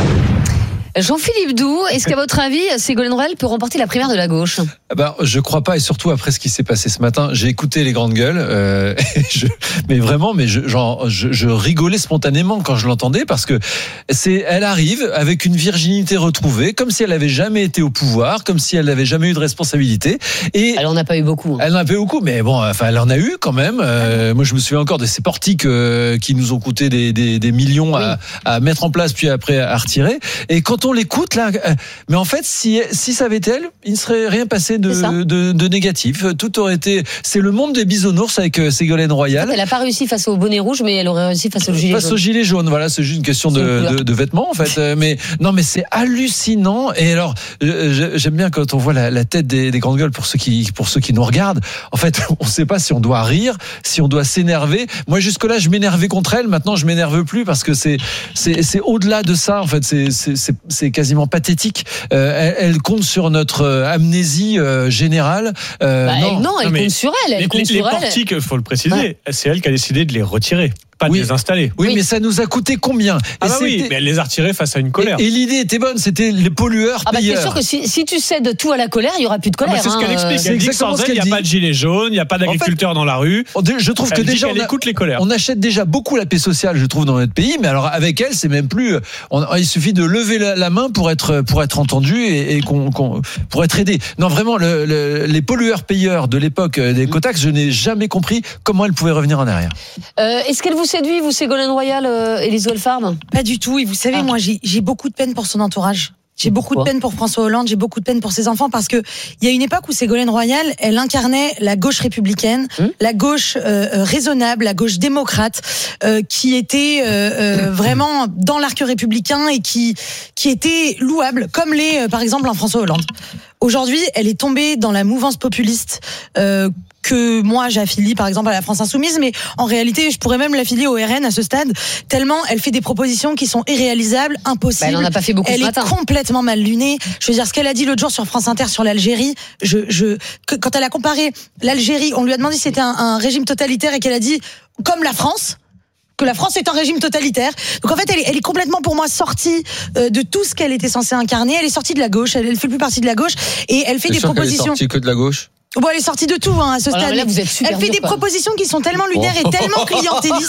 [SPEAKER 2] Jean-Philippe Doux, est-ce qu'à votre avis, Ségolène Royal peut remporter la primaire de la gauche ?
[SPEAKER 11] Ben, je crois pas, et surtout après ce qui s'est passé ce matin, j'ai écouté les grandes gueules, euh, je, mais vraiment, mais je, genre, je, je rigolais spontanément quand je l'entendais parce que c'est, elle arrive avec une virginité retrouvée, comme si elle avait jamais été au pouvoir, comme si elle n'avait jamais eu de responsabilité. Et
[SPEAKER 2] elle en a pas eu beaucoup. Hein.
[SPEAKER 11] Elle en a pas eu beaucoup, mais bon, enfin, elle en a eu quand même. Euh, moi, je me souviens encore de ces portiques euh, qui nous ont coûté des, des, des millions à, oui. à mettre en place, puis après à retirer. Et quand on l'écoute là, mais en fait, si si ça avait été elle, il ne serait rien passé de, de, de négatif. Tout aurait été. C'est le monde des bisounours avec Ségolène Royal.
[SPEAKER 2] Elle n'a pas réussi face au bonnet rouge, mais elle aurait réussi face au gilet jaune.
[SPEAKER 11] Face au gilet jaune, voilà, c'est juste une question de, de, de vêtements en fait. Mais non, mais c'est hallucinant. Et alors, j'aime bien quand on voit la, la tête des, des grandes gueules pour ceux qui pour ceux qui nous regardent. En fait, on ne sait pas si on doit rire, si on doit s'énerver. Moi, jusque là, je m'énervais contre elle. Maintenant, je m'énerve plus parce que c'est c'est c'est au-delà de ça. En fait, c'est c'est c'est c'est quasiment pathétique. Euh, elle, elle compte sur notre amnésie euh, générale. Euh,
[SPEAKER 2] bah, non. Elle, non, elle non, compte sur elle. Elle
[SPEAKER 13] les,
[SPEAKER 2] compte
[SPEAKER 13] les,
[SPEAKER 2] sur
[SPEAKER 13] les
[SPEAKER 2] elle.
[SPEAKER 13] portiques, il faut le préciser, ouais. C'est elle qui a décidé de les retirer. Pas
[SPEAKER 11] oui.
[SPEAKER 13] de les installer.
[SPEAKER 11] Oui, oui, mais ça nous a coûté combien ?
[SPEAKER 13] Ah bah oui, mais elle les a retirés face à une colère.
[SPEAKER 11] Et, et l'idée était bonne, c'était les pollueurs
[SPEAKER 2] ah bah
[SPEAKER 11] payeurs.
[SPEAKER 2] C'est sûr que si, si tu cèdes tout à la colère, il n'y aura plus de colère.
[SPEAKER 13] Ah bah c'est ce qu'elle
[SPEAKER 2] hein.
[SPEAKER 13] explique. Elle dit que sans elle, il n'y a pas de gilets jaunes, il n'y a pas d'agriculteurs en fait, dans la rue.
[SPEAKER 11] Je trouve que
[SPEAKER 13] elle
[SPEAKER 11] déjà,
[SPEAKER 13] on, a,
[SPEAKER 11] écoute
[SPEAKER 13] les colères.
[SPEAKER 11] On achète déjà beaucoup la paix sociale, je trouve, dans notre pays. Mais alors, avec elle, c'est même plus. On, il suffit de lever la, la main pour être, pour être entendu et, et qu'on, qu'on, pour être aidé. Non, vraiment, le, le, les pollueurs payeurs de l'époque des Cotax, je n'ai jamais compris comment elle pouvait revenir en arrière.
[SPEAKER 2] Euh, est-ce qu'elle vous séduit, vous, Ségolène Royal, euh, Élise Wolfarb ?
[SPEAKER 16] Pas du tout. Et vous savez, ah. moi, j'ai, j'ai beaucoup de peine pour son entourage. J'ai beaucoup de peine pour François Hollande, j'ai beaucoup de peine pour ses enfants parce que il y a une époque où Ségolène Royal, elle incarnait la gauche républicaine, mmh. la gauche euh, raisonnable, la gauche démocrate, euh, qui était euh, euh, vraiment dans l'arc républicain et qui qui était louable, comme l'est euh, par exemple un François Hollande. Aujourd'hui, elle est tombée dans la mouvance populiste. Euh, que moi j'affilie par exemple à la France Insoumise, mais en réalité je pourrais même l'affilier au R N à ce stade, tellement elle fait des propositions qui sont irréalisables, impossibles.
[SPEAKER 2] Bah, elle en a pas fait beaucoup
[SPEAKER 16] elle
[SPEAKER 2] ce
[SPEAKER 16] est
[SPEAKER 2] matin.
[SPEAKER 16] Complètement mal lunée. Je veux dire, ce qu'elle a dit l'autre jour sur France Inter sur l'Algérie, je, je, que, quand elle a comparé l'Algérie, on lui a demandé si c'était un, un régime totalitaire et qu'elle a dit comme la France, que la France est un régime totalitaire. Donc en fait, elle est, elle est complètement pour moi sortie euh, de tout ce qu'elle était censée incarner. Elle est sortie de la gauche, elle, elle fait plus partie de la gauche et elle fait
[SPEAKER 17] C'est
[SPEAKER 16] des
[SPEAKER 17] sûr
[SPEAKER 16] propositions.
[SPEAKER 17] Elle est sortie que de la gauche.
[SPEAKER 16] Bon, elle est sortie de tout hein, à ce
[SPEAKER 2] Alors
[SPEAKER 16] stade.
[SPEAKER 2] là, vous êtes super
[SPEAKER 16] elle fait
[SPEAKER 2] dur,
[SPEAKER 16] des
[SPEAKER 2] quoi.
[SPEAKER 16] propositions qui sont tellement lunaires et tellement clientélistes.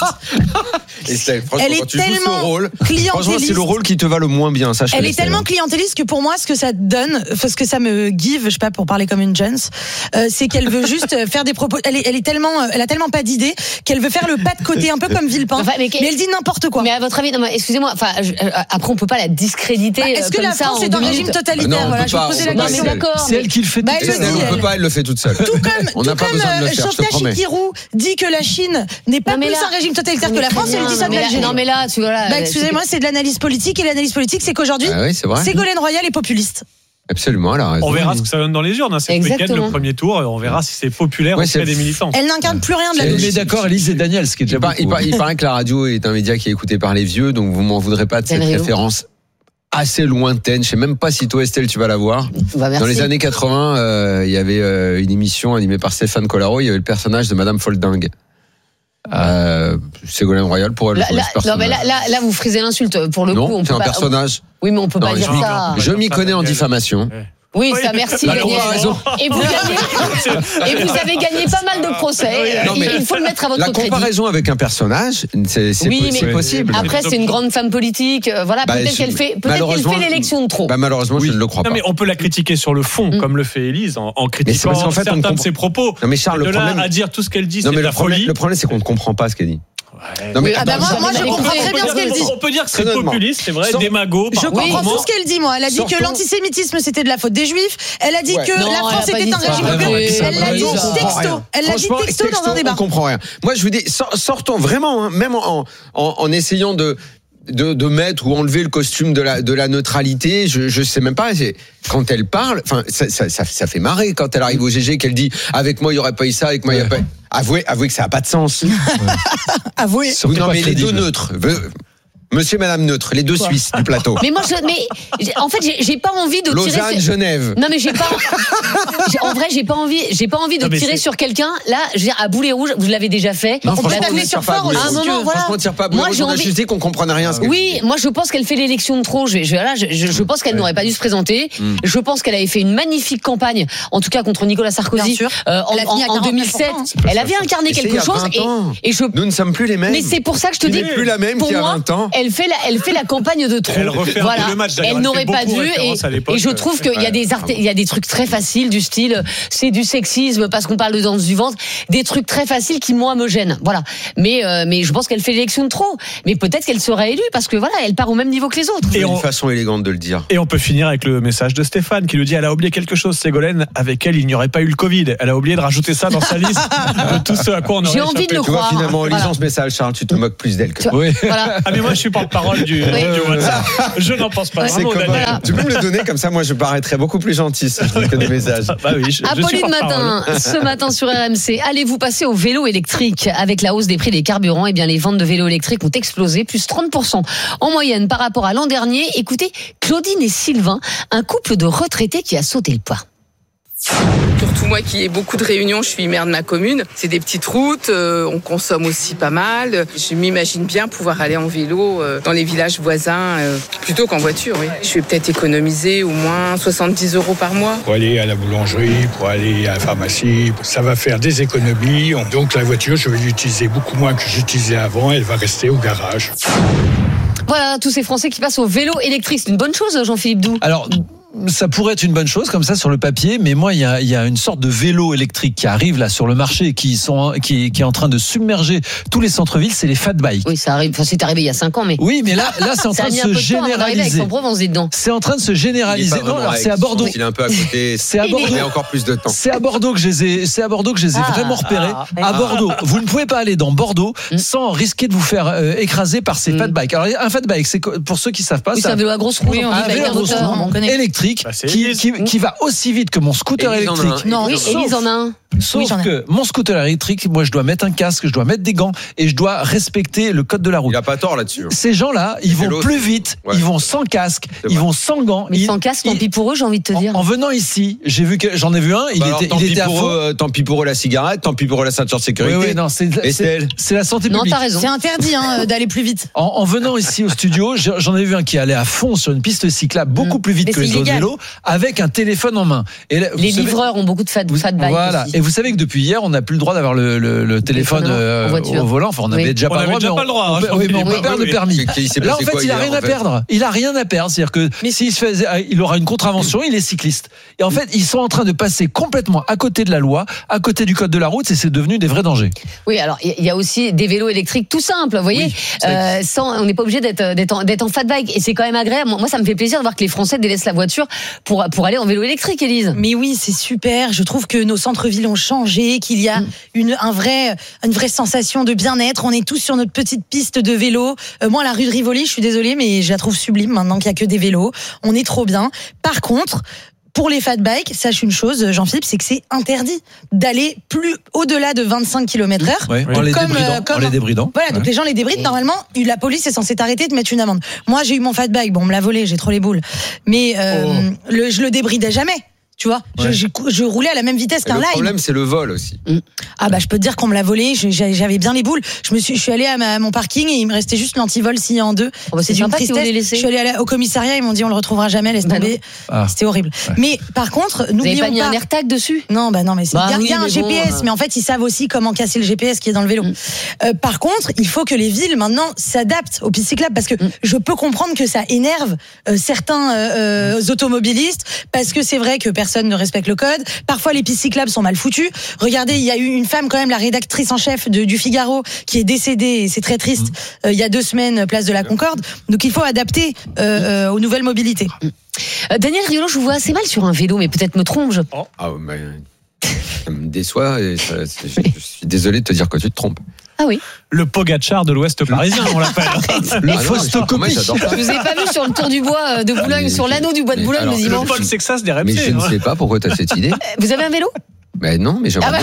[SPEAKER 17] Et c'est, franchement,
[SPEAKER 16] Elle est
[SPEAKER 17] quand tu joues ce
[SPEAKER 16] tellement
[SPEAKER 17] rôle,
[SPEAKER 16] clientéliste.
[SPEAKER 17] franchement, c'est le rôle qui te va le moins bien. Ça, je
[SPEAKER 16] Elle est tellement clientéliste que pour moi, ce que ça donne, ce que ça me give, je sais pas pour parler comme une Jones, euh, c'est qu'elle veut juste faire des propos. Elle est, elle est tellement, elle a tellement pas d'idées qu'elle veut faire le pas de côté, un peu comme Villepin. Enfin, mais, mais elle dit n'importe quoi.
[SPEAKER 2] Mais à votre avis, non, mais excusez-moi. Enfin, je, euh, après, on peut pas la discréditer.
[SPEAKER 16] Bah, est-ce que
[SPEAKER 2] comme
[SPEAKER 16] la
[SPEAKER 2] ça
[SPEAKER 16] France
[SPEAKER 2] en
[SPEAKER 16] est un
[SPEAKER 2] deux
[SPEAKER 16] régime
[SPEAKER 2] minutes
[SPEAKER 16] totalitaire?
[SPEAKER 17] Non,
[SPEAKER 16] Voilà,
[SPEAKER 17] peut
[SPEAKER 16] je
[SPEAKER 17] pas,
[SPEAKER 16] vous posais
[SPEAKER 17] on
[SPEAKER 16] la
[SPEAKER 17] peut
[SPEAKER 16] question.
[SPEAKER 17] pas.
[SPEAKER 2] D'accord.
[SPEAKER 11] C'est elle qui le fait.
[SPEAKER 16] Bah,
[SPEAKER 17] tout
[SPEAKER 16] elle
[SPEAKER 17] seule.
[SPEAKER 16] le dit,
[SPEAKER 17] On peut
[SPEAKER 16] elle.
[SPEAKER 17] pas, elle le fait toute seule.
[SPEAKER 16] Tout comme,
[SPEAKER 17] on n'a
[SPEAKER 16] tout
[SPEAKER 17] pas
[SPEAKER 16] comme
[SPEAKER 17] besoin de le
[SPEAKER 16] euh,
[SPEAKER 17] faire, je te
[SPEAKER 16] Sofia
[SPEAKER 17] promets.
[SPEAKER 16] Chikirou dit que la Chine n'est pas
[SPEAKER 2] Non, mais
[SPEAKER 16] plus
[SPEAKER 2] là-
[SPEAKER 16] un régime totalitaire que la France, elle dit ça de
[SPEAKER 2] mais là-
[SPEAKER 16] l'Algérie.
[SPEAKER 2] Non, mais là, tu vois là.
[SPEAKER 16] Bah, excusez-moi, c'est de l'analyse politique et l'analyse politique, c'est qu'aujourd'hui,
[SPEAKER 17] Ah oui, c'est vrai.
[SPEAKER 16] Ségolène Royal est populiste.
[SPEAKER 17] Absolument, elle a raison.
[SPEAKER 13] On verra ce que ça donne dans les urnes. Hein. C'est ce week-end, le premier tour. On verra si c'est populaire
[SPEAKER 17] Ouais,
[SPEAKER 13] auprès
[SPEAKER 17] c'est-
[SPEAKER 13] des militants.
[SPEAKER 16] Elle n'incarne plus rien de la
[SPEAKER 11] Elle
[SPEAKER 16] gauche.
[SPEAKER 11] met d'accord Élise et Daniel, ce qui est déjà
[SPEAKER 17] Il, par-
[SPEAKER 11] beaucoup.
[SPEAKER 17] il par- il paraît que la radio est un média qui est écouté par les vieux, donc vous m'en voudrez pas de cette
[SPEAKER 2] Quel
[SPEAKER 17] référence assez lointaine. Je sais même pas si toi, Estelle, tu vas la voir.
[SPEAKER 2] Bah, merci.
[SPEAKER 17] Dans les années quatre-vingts, euh, il y avait euh, une émission animée par Stéphane Collaro. Il y avait le personnage de Madame Folding. Euh, Ségolène Royal pourrait le
[SPEAKER 2] Là,
[SPEAKER 17] jouer,
[SPEAKER 2] là,
[SPEAKER 17] ce personnage.
[SPEAKER 2] non, mais là, là, là, vous frisez l'insulte. Pour le coup, on
[SPEAKER 17] Non,
[SPEAKER 2] peut
[SPEAKER 17] c'est un
[SPEAKER 2] pas-
[SPEAKER 17] personnage.
[SPEAKER 2] Oui, mais on peut
[SPEAKER 17] Non,
[SPEAKER 2] pas
[SPEAKER 17] je
[SPEAKER 2] dire
[SPEAKER 17] m'y-
[SPEAKER 2] ça.
[SPEAKER 17] Je m'y connais en diffamation.
[SPEAKER 2] Oui, ça, merci,
[SPEAKER 17] La
[SPEAKER 2] Daniel.
[SPEAKER 17] comparaison.
[SPEAKER 2] Et vous gagnez, et vous avez gagné pas mal de procès.
[SPEAKER 17] Non, mais
[SPEAKER 2] Il faut le mettre à votre
[SPEAKER 17] La
[SPEAKER 2] crédit.
[SPEAKER 17] comparaison avec un personnage, c'est, c'est,
[SPEAKER 2] Oui,
[SPEAKER 17] po-
[SPEAKER 2] mais
[SPEAKER 17] c'est possible.
[SPEAKER 2] après, c'est une grande femme politique. euh, Voilà,
[SPEAKER 17] Bah,
[SPEAKER 2] peut-être
[SPEAKER 17] je-
[SPEAKER 2] qu'elle fait, peut-être qu'elle
[SPEAKER 17] malheureusement,
[SPEAKER 2] fait l'élection de trop.
[SPEAKER 17] Bah, malheureusement, je ne le crois
[SPEAKER 13] Non,
[SPEAKER 17] pas.
[SPEAKER 13] mais on peut la critiquer sur le fond,
[SPEAKER 2] Mm.
[SPEAKER 13] comme le fait Élise, en, en
[SPEAKER 17] Mais c'est
[SPEAKER 13] critiquant
[SPEAKER 17] parce qu'en fait, on
[SPEAKER 13] certains de
[SPEAKER 17] comprend-
[SPEAKER 13] ses propos.
[SPEAKER 17] Non, mais Charles,
[SPEAKER 13] de
[SPEAKER 17] le
[SPEAKER 13] là
[SPEAKER 17] problème-
[SPEAKER 13] à dire tout ce qu'elle dit,
[SPEAKER 17] Non,
[SPEAKER 13] c'est
[SPEAKER 17] mais
[SPEAKER 13] de la
[SPEAKER 17] le problème,
[SPEAKER 13] folie.
[SPEAKER 17] le problème, c'est qu'on ne comprend pas ce qu'elle dit. Non, mais
[SPEAKER 16] Ah bah moi, moi, je
[SPEAKER 2] Vous avez
[SPEAKER 16] comprends
[SPEAKER 2] compris.
[SPEAKER 16] très bien ce qu'elle dit.
[SPEAKER 13] On peut dire que c'est
[SPEAKER 17] Très honnêtement.
[SPEAKER 13] populiste, c'est vrai,
[SPEAKER 17] Sans-
[SPEAKER 13] démago.
[SPEAKER 16] Je
[SPEAKER 13] par
[SPEAKER 16] comprends
[SPEAKER 13] moment.
[SPEAKER 16] tout ce qu'elle dit, moi. Elle a dit
[SPEAKER 17] Sortons-
[SPEAKER 16] que l'antisémitisme, c'était de la faute des juifs. Elle a dit
[SPEAKER 17] Ouais.
[SPEAKER 16] que
[SPEAKER 2] Non,
[SPEAKER 16] la
[SPEAKER 2] elle a
[SPEAKER 16] France
[SPEAKER 2] pas
[SPEAKER 16] était
[SPEAKER 2] dit
[SPEAKER 16] un
[SPEAKER 2] ça.
[SPEAKER 16] régime
[SPEAKER 2] Vraiment,
[SPEAKER 16] populaire.
[SPEAKER 2] elle dit ça.
[SPEAKER 16] Elle l'a dit
[SPEAKER 17] on comprend
[SPEAKER 16] texto.
[SPEAKER 17] rien.
[SPEAKER 16] Elle l'a dit
[SPEAKER 17] Franchement,
[SPEAKER 16] texto dans un débat.
[SPEAKER 17] On comprend rien. Moi, je vous dis, sor- sortons vraiment, hein, même en, en, en essayant de de, de mettre ou enlever le costume de la, de la neutralité. Je, je sais même pas. C'est, quand elle parle, enfin, ça, ça, ça, ça fait marrer quand elle arrive au G G, qu'elle dit avec moi il y aurait pas eu ça, avec moi il y a pas. Avouez, avouez que ça a pas de sens.
[SPEAKER 16] Ouais. Avouez.
[SPEAKER 17] Oui, non mais les deux neutres. Monsieur et Madame Neutre, les deux Quoi Suisses du plateau.
[SPEAKER 2] Mais moi, je, mais en fait, j'ai, j'ai pas envie de
[SPEAKER 17] Lausanne,
[SPEAKER 2] tirer.
[SPEAKER 17] Lausanne, sur... Genève.
[SPEAKER 2] Non, mais j'ai pas. j'ai, en vrai, j'ai pas envie. J'ai pas envie de non, tirer c'est... sur quelqu'un. Là, j'ai à boulet rouge. Vous l'avez déjà fait.
[SPEAKER 17] Non,
[SPEAKER 2] on peut t'amener sur fort. À un moment, voilà.
[SPEAKER 17] Franchement, tire pas. Moi, j'ai envie. Dit qu'on comprenait rien. Ce
[SPEAKER 2] oui, moi, je pense qu'elle fait l'élection de trop. Je, je, là, je, je, je pense qu'elle ouais. n'aurait pas dû se présenter. Mm. Je pense qu'elle avait fait une magnifique campagne, en tout cas contre Nicolas Sarkozy, euh, en, en, en deux mille sept. Elle avait incarné quelque chose.
[SPEAKER 17] Et je. Nous ne sommes plus les mêmes.
[SPEAKER 2] Mais c'est pour ça que je te dis.
[SPEAKER 17] Plus la même qu'il y a vingt ans.
[SPEAKER 2] Elle fait la, elle fait la campagne de trop.
[SPEAKER 13] Elle refait un
[SPEAKER 2] voilà.
[SPEAKER 13] peu le match.
[SPEAKER 2] Elle n'aurait pas dû. Et, et je trouve qu'il y a des art- il y a des trucs très faciles du style, c'est du sexisme parce qu'on parle de danse du ventre, des trucs très faciles qui moi me gênent. Voilà. Mais euh, mais je pense qu'elle fait l'élection de trop. Mais peut-être qu'elle sera élue parce que voilà, elle part au même niveau que les autres.
[SPEAKER 17] C'est une façon élégante de le dire.
[SPEAKER 13] Et on peut finir avec le message de Stéphane qui nous dit elle a oublié quelque chose, Ségolène. Avec elle, il n'y aurait pas eu le Covid. Elle a oublié de rajouter ça dans sa liste de tout ce à quoi on aurait
[SPEAKER 2] J'ai envie
[SPEAKER 13] échappé.
[SPEAKER 2] de le
[SPEAKER 17] tu vois,
[SPEAKER 2] croire.
[SPEAKER 17] Finalement, en lisant voilà. ce message, Charles, tu te moques plus d'elle que
[SPEAKER 2] moi.
[SPEAKER 17] Oui.
[SPEAKER 2] Voilà.
[SPEAKER 13] Ah mais moi, je suis porte-parole du, oui. du WhatsApp. Je n'en pense pas.
[SPEAKER 17] C'est
[SPEAKER 13] vraiment,
[SPEAKER 17] voilà. Tu peux me le donner comme ça, moi je paraîtrais beaucoup plus gentil si je que des messages.
[SPEAKER 13] Bah oui, je,
[SPEAKER 2] Apolline Matin, ce matin sur R M C, allez-vous passer au vélo électrique? Avec la hausse des prix des carburants, eh bien les ventes de vélos électriques ont explosé, plus trente pour cent en moyenne par rapport à l'an dernier. Écoutez, Claudine et Sylvain, un couple de retraités qui a sauté le pas.
[SPEAKER 18] Surtout moi qui ai beaucoup de réunions, je suis maire de ma commune. C'est des petites routes, euh, on consomme aussi pas mal. Je m'imagine bien pouvoir aller en vélo euh, dans les villages voisins euh, plutôt qu'en voiture. Oui. Je vais peut-être économiser au moins soixante-dix euros par mois.
[SPEAKER 19] Pour aller à la boulangerie, pour aller à la pharmacie, ça va faire des économies. Donc la voiture, je vais l'utiliser beaucoup moins que j'utilisais avant. Elle va rester au garage.
[SPEAKER 2] Voilà, tous ces Français qui passent au vélo électrique. C'est une bonne chose, Jean-Philippe Doux.
[SPEAKER 11] Alors, ça pourrait être une bonne chose comme ça sur le papier, mais moi il y a, il y a une sorte de vélo électrique qui arrive là sur le marché, qui sont qui, qui est en train de submerger tous les centres-villes, c'est les fat bikes.
[SPEAKER 2] Oui, ça arrive. Enfin, c'est arrivé il y a cinq ans, mais
[SPEAKER 11] oui, mais là, là c'est en train de se généraliser.
[SPEAKER 2] C'est
[SPEAKER 11] en train de se généraliser. Non, alors c'est à Bordeaux.
[SPEAKER 17] Il est un peu à côté.
[SPEAKER 11] C'est à Bordeaux.
[SPEAKER 17] Il y a encore plus de temps.
[SPEAKER 11] C'est à Bordeaux que je les ai. C'est à Bordeaux que je les ai ah, vraiment repérés. Ah, à Bordeaux, vous ne pouvez pas aller dans Bordeaux mm. sans risquer de vous faire euh, écraser par ces mm. fat bikes. Alors un fat bike, c'est pour ceux qui savent pas,
[SPEAKER 2] oui, c'est un vélo à grosse roue,
[SPEAKER 11] un vélo à grosse roue électrique
[SPEAKER 13] bah,
[SPEAKER 11] qui Qui, qui va aussi vite que mon scooter
[SPEAKER 17] Élise
[SPEAKER 11] électrique.
[SPEAKER 2] Non, oui, Élise en a un.
[SPEAKER 11] Sauf oui, que mon scooter électrique, moi, je dois mettre un casque, je dois mettre des gants et je dois respecter le code de la route.
[SPEAKER 17] Il a pas tort là-dessus.
[SPEAKER 11] Ces gens-là, ils vont plus vite, ouais. ils vont sans casque, ils vont sans gants.
[SPEAKER 2] Mais
[SPEAKER 11] ils,
[SPEAKER 2] sans casque, tant pis pour eux, j'ai envie de te dire.
[SPEAKER 11] En, en venant ici, j'ai vu que j'en ai vu un, il
[SPEAKER 17] bah
[SPEAKER 11] était,
[SPEAKER 17] alors,
[SPEAKER 11] il était à fond.
[SPEAKER 17] Eux, tant pis pour eux la cigarette, tant pis pour eux la ceinture de sécurité.
[SPEAKER 11] Oui, oui, non, c'est, c'est, c'est la santé publique.
[SPEAKER 2] Non, t'as raison.
[SPEAKER 16] C'est interdit hein, d'aller plus vite.
[SPEAKER 11] En, en venant ici au studio, j'en ai vu un qui allait à fond sur une piste cyclable, beaucoup plus vite Mais que les autres vélos, avec un téléphone en main. Et là,
[SPEAKER 2] les savez, livreurs ont beaucoup de fat, fat bikes.
[SPEAKER 11] Voilà.
[SPEAKER 2] Aussi.
[SPEAKER 11] Et vous savez que depuis hier, on n'a plus le droit d'avoir le, le, le téléphone euh, au volant. Enfin, on n'avait
[SPEAKER 13] oui.
[SPEAKER 11] déjà
[SPEAKER 13] on
[SPEAKER 11] pas,
[SPEAKER 13] avait
[SPEAKER 11] droit,
[SPEAKER 13] déjà pas le droit.
[SPEAKER 11] On,
[SPEAKER 13] hein,
[SPEAKER 11] on, oui, mais on peut perdre
[SPEAKER 13] oui,
[SPEAKER 11] le permis. Là, en fait, il a rien à perdre. Il a rien à perdre. C'est-à-dire que s'il se fait, il aura une contravention, il est cycliste. Et en fait, ils sont en train de passer complètement à côté de la loi, à côté du code de la route, et c'est devenu des vrais dangers.
[SPEAKER 2] Oui, alors il y a aussi des vélos électriques tout simples, vous voyez. Oui, euh, sans, on n'est pas obligé d'être, d'être, en, d'être en fat bike, et c'est quand même agréable. Moi, ça me fait plaisir de voir que les Français délaissent la voiture pour pour aller en vélo électrique, Élise.
[SPEAKER 16] Mais oui, c'est super. Je trouve que nos centres-villes ont changé, qu'il y a mm. une un vrai une vraie sensation de bien-être. On est tous sur notre petite piste de vélo. Euh, moi, la rue de Rivoli, je suis désolée, mais je la trouve sublime maintenant qu'il y a que des vélos. On est trop bien. Par contre, pour les fat bikes, sache une chose, Jean-Philippe, c'est que c'est interdit d'aller plus au-delà de vingt-cinq kilomètres heure.
[SPEAKER 11] Oui, en les débridant. Comme, en les débridant.
[SPEAKER 16] Voilà, donc
[SPEAKER 11] ouais.
[SPEAKER 16] les gens les débrident. Normalement, la police est censée t'arrêter et te mettre une amende. Moi, j'ai eu mon fat bike. Bon, on me l'a volé, j'ai trop les boules. Mais euh, oh. le, je le débridais jamais. Tu vois, ouais. je, je, je roulais à la même vitesse qu'un live.
[SPEAKER 17] Le problème, c'est le vol aussi.
[SPEAKER 16] Mmh. Ah bah je peux te dire qu'on me l'a volé. Je, j'avais bien les boules. Je me suis, je suis allée à, ma, à mon parking et il me restait juste l'antivol scié en deux.
[SPEAKER 2] Oh bah c'est, c'est d'une tristesse.
[SPEAKER 16] Je suis allée à la, au commissariat, ils m'ont dit on le retrouvera jamais, laisse bah tomber. Ah. C'était horrible. Ouais. Mais par contre,
[SPEAKER 2] n'oublions
[SPEAKER 16] pas.
[SPEAKER 2] Vous avez pas mis un AirTag dessus?
[SPEAKER 16] Non, bah non, mais c'est. Il bah y a, oui, y a un G P S, bon, mais en fait ils savent aussi comment casser le G P S qui est dans le vélo. Mmh. Euh, par contre, il faut que les villes maintenant s'adaptent aux pistes cyclables parce que mmh. je peux comprendre que ça énerve euh, certains euh, mmh. automobilistes parce que c'est vrai que personne ne respecte le code. Parfois, les pistes cyclables sont mal foutues. Regardez, il y a eu une femme, quand même, la rédactrice en chef de, du Figaro, qui est décédée, et c'est très triste, mmh. euh, il y a deux semaines, place de la Concorde. Donc, il faut adapter euh, euh, aux nouvelles mobilités.
[SPEAKER 2] Euh, Daniel Riolo, je vous vois assez mal sur un vélo, mais peut-être me trompe-je.
[SPEAKER 17] Oh. Ah, mais ça me déçoit et ça, je, je suis désolé de te dire que tu te trompes.
[SPEAKER 2] Ah oui.
[SPEAKER 13] Le Pogacar de l'Ouest parisien, on l'appelle.
[SPEAKER 17] Le ah Faustocopie.
[SPEAKER 2] Je vous ai pas vu sur le tour du bois de Boulogne,
[SPEAKER 17] mais,
[SPEAKER 2] sur l'anneau du bois de Boulogne
[SPEAKER 17] alors,
[SPEAKER 2] le dimanche.
[SPEAKER 13] Le Paul Sexas des R M C.
[SPEAKER 17] Mais je ne sais pas pourquoi tu as cette idée.
[SPEAKER 2] Vous avez un vélo?
[SPEAKER 17] Ben non, mais j'aimerais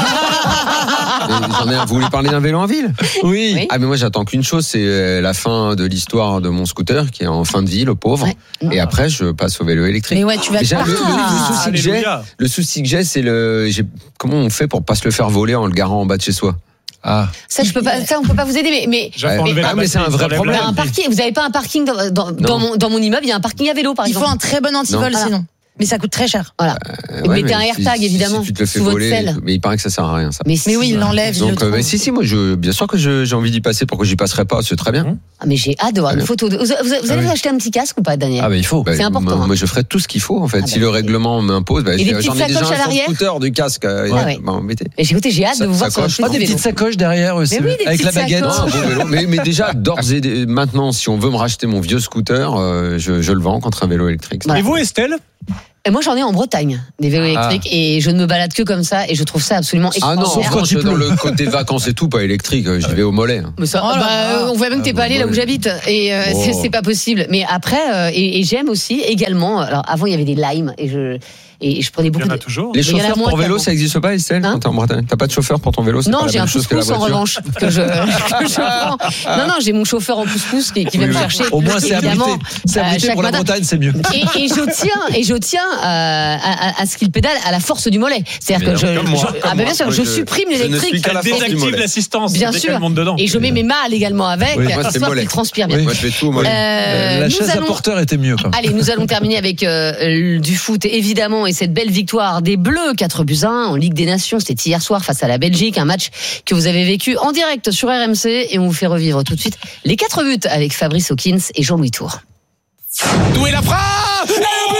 [SPEAKER 2] ah bah.
[SPEAKER 17] bien. J'en ai, vous voulez parler d'un vélo en ville?
[SPEAKER 11] Oui.
[SPEAKER 2] oui.
[SPEAKER 17] Ah mais moi j'attends qu'une chose, c'est la fin de l'histoire de mon scooter qui est en fin de vie, le pauvre.
[SPEAKER 2] Ouais.
[SPEAKER 17] Et après je passe au vélo électrique.
[SPEAKER 2] Mais ouais, tu vas
[SPEAKER 17] Déjà,
[SPEAKER 2] te
[SPEAKER 17] le, le, le, souci que j'ai, le souci que j'ai, c'est le, j'ai, comment on fait pour pas se le faire voler en le garant en bas de chez soi?
[SPEAKER 11] Ah.
[SPEAKER 2] Ça, je peux pas, ça, on peut pas vous aider, mais, mais,
[SPEAKER 17] mais, ah, mais c'est un vrai problème.
[SPEAKER 2] Un parking, vous avez pas un parking dans, dans, dans, mon, dans mon immeuble, il y a un parking à vélo, par
[SPEAKER 16] il
[SPEAKER 2] exemple.
[SPEAKER 16] Il faut un très bon antivol,
[SPEAKER 2] non.
[SPEAKER 16] sinon. Mais ça coûte très cher.
[SPEAKER 2] Voilà.
[SPEAKER 17] Euh,
[SPEAKER 2] ouais, mettez un
[SPEAKER 17] si,
[SPEAKER 2] AirTag, évidemment.
[SPEAKER 17] Si tu te le fais
[SPEAKER 2] sous
[SPEAKER 17] voler,
[SPEAKER 2] votre selle.
[SPEAKER 17] mais il paraît que ça sert à rien, ça.
[SPEAKER 2] Mais,
[SPEAKER 16] mais oui, il l'enlève.
[SPEAKER 17] Donc, euh, mais si, si, moi, je, bien sûr que je, j'ai envie d'y passer. Pourquoi j'y passerai pas? C'est très bien.
[SPEAKER 2] Ah, mais j'ai hâte de voir une photo. De... Vous, vous, vous allez ah, oui. acheter un petit casque ou pas, Daniel?
[SPEAKER 11] Ah, bah, il faut.
[SPEAKER 17] Bah,
[SPEAKER 2] c'est important.
[SPEAKER 17] Moi,
[SPEAKER 2] hein.
[SPEAKER 17] moi, je ferai tout ce qu'il faut, en fait.
[SPEAKER 2] Ah,
[SPEAKER 17] si
[SPEAKER 2] bah,
[SPEAKER 17] le règlement m'impose, bah,
[SPEAKER 2] et
[SPEAKER 17] j'en ai déjà un sur scooter du casque.
[SPEAKER 2] Ouais. Ouais.
[SPEAKER 17] Bah, mettez.
[SPEAKER 2] Et écoutez, j'ai hâte de vous voir sur
[SPEAKER 11] Pas des petites sacoches derrière aussi. Avec la baguette.
[SPEAKER 17] Mais, mais déjà, d'ores et maintenant, si on veut me racheter mon vieux scooter, euh, je, je le vends contre un vélo électrique.
[SPEAKER 13] Et vous, Estelle?
[SPEAKER 2] Et moi, j'en ai en Bretagne, des vélos électriques, ah. et je ne me balade que comme ça, et je trouve ça absolument extraordinaire.
[SPEAKER 17] Ah non, quand je suis dans le côté vacances et tout, pas électrique, j'y vais au mollet.
[SPEAKER 2] Mais ça, oh bah, euh, on voit même que t'es ah, pas allé là où j'habite, et euh, oh. c'est, c'est pas possible. Mais après, euh, et, et j'aime aussi également. Alors avant, il y avait des limes, et je. Et je prenais beaucoup.
[SPEAKER 13] Il y en a
[SPEAKER 2] de...
[SPEAKER 13] toujours.
[SPEAKER 17] Les chauffeurs pour vélo, ça n'existe pas, Estelle, hein, quand t'es en Bretagne? T'as pas de chauffeur pour ton vélo? C'est
[SPEAKER 2] non,
[SPEAKER 17] pas
[SPEAKER 2] j'ai
[SPEAKER 17] la
[SPEAKER 2] un pousse-pousse en revanche. Que je, que je prends. Non, non, j'ai mon chauffeur en pousse-pousse qui, qui vient oui, me chercher.
[SPEAKER 11] Au moins, c'est abrité. C'est abrité euh, pour
[SPEAKER 2] matin.
[SPEAKER 11] La Bretagne, c'est mieux.
[SPEAKER 2] Et, et je tiens, et je tiens euh, à, à, à ce qu'il pédale à la force du mollet. C'est-à-dire que je,
[SPEAKER 17] moi,
[SPEAKER 2] je ah ben bien sûr, je, je supprime l'électrique.
[SPEAKER 13] Elle désactive l'assistance.
[SPEAKER 2] Bien sûr. Et je mets mes malles également avec, histoire qu'il transpire bien.
[SPEAKER 17] Moi, je fais tout au mollet.
[SPEAKER 11] La chaise à porteur était mieux.
[SPEAKER 2] Allez, nous allons terminer avec du foot, évidemment, et cette belle victoire des Bleus, quatre buts à un en Ligue des Nations. C'était hier soir face à la Belgique, un match que vous avez vécu en direct sur R M C, et on vous fait revivre tout de suite les quatre buts avec Fabrice Hawkins et Jean-Louis Tour.
[SPEAKER 1] D'où est la frappe?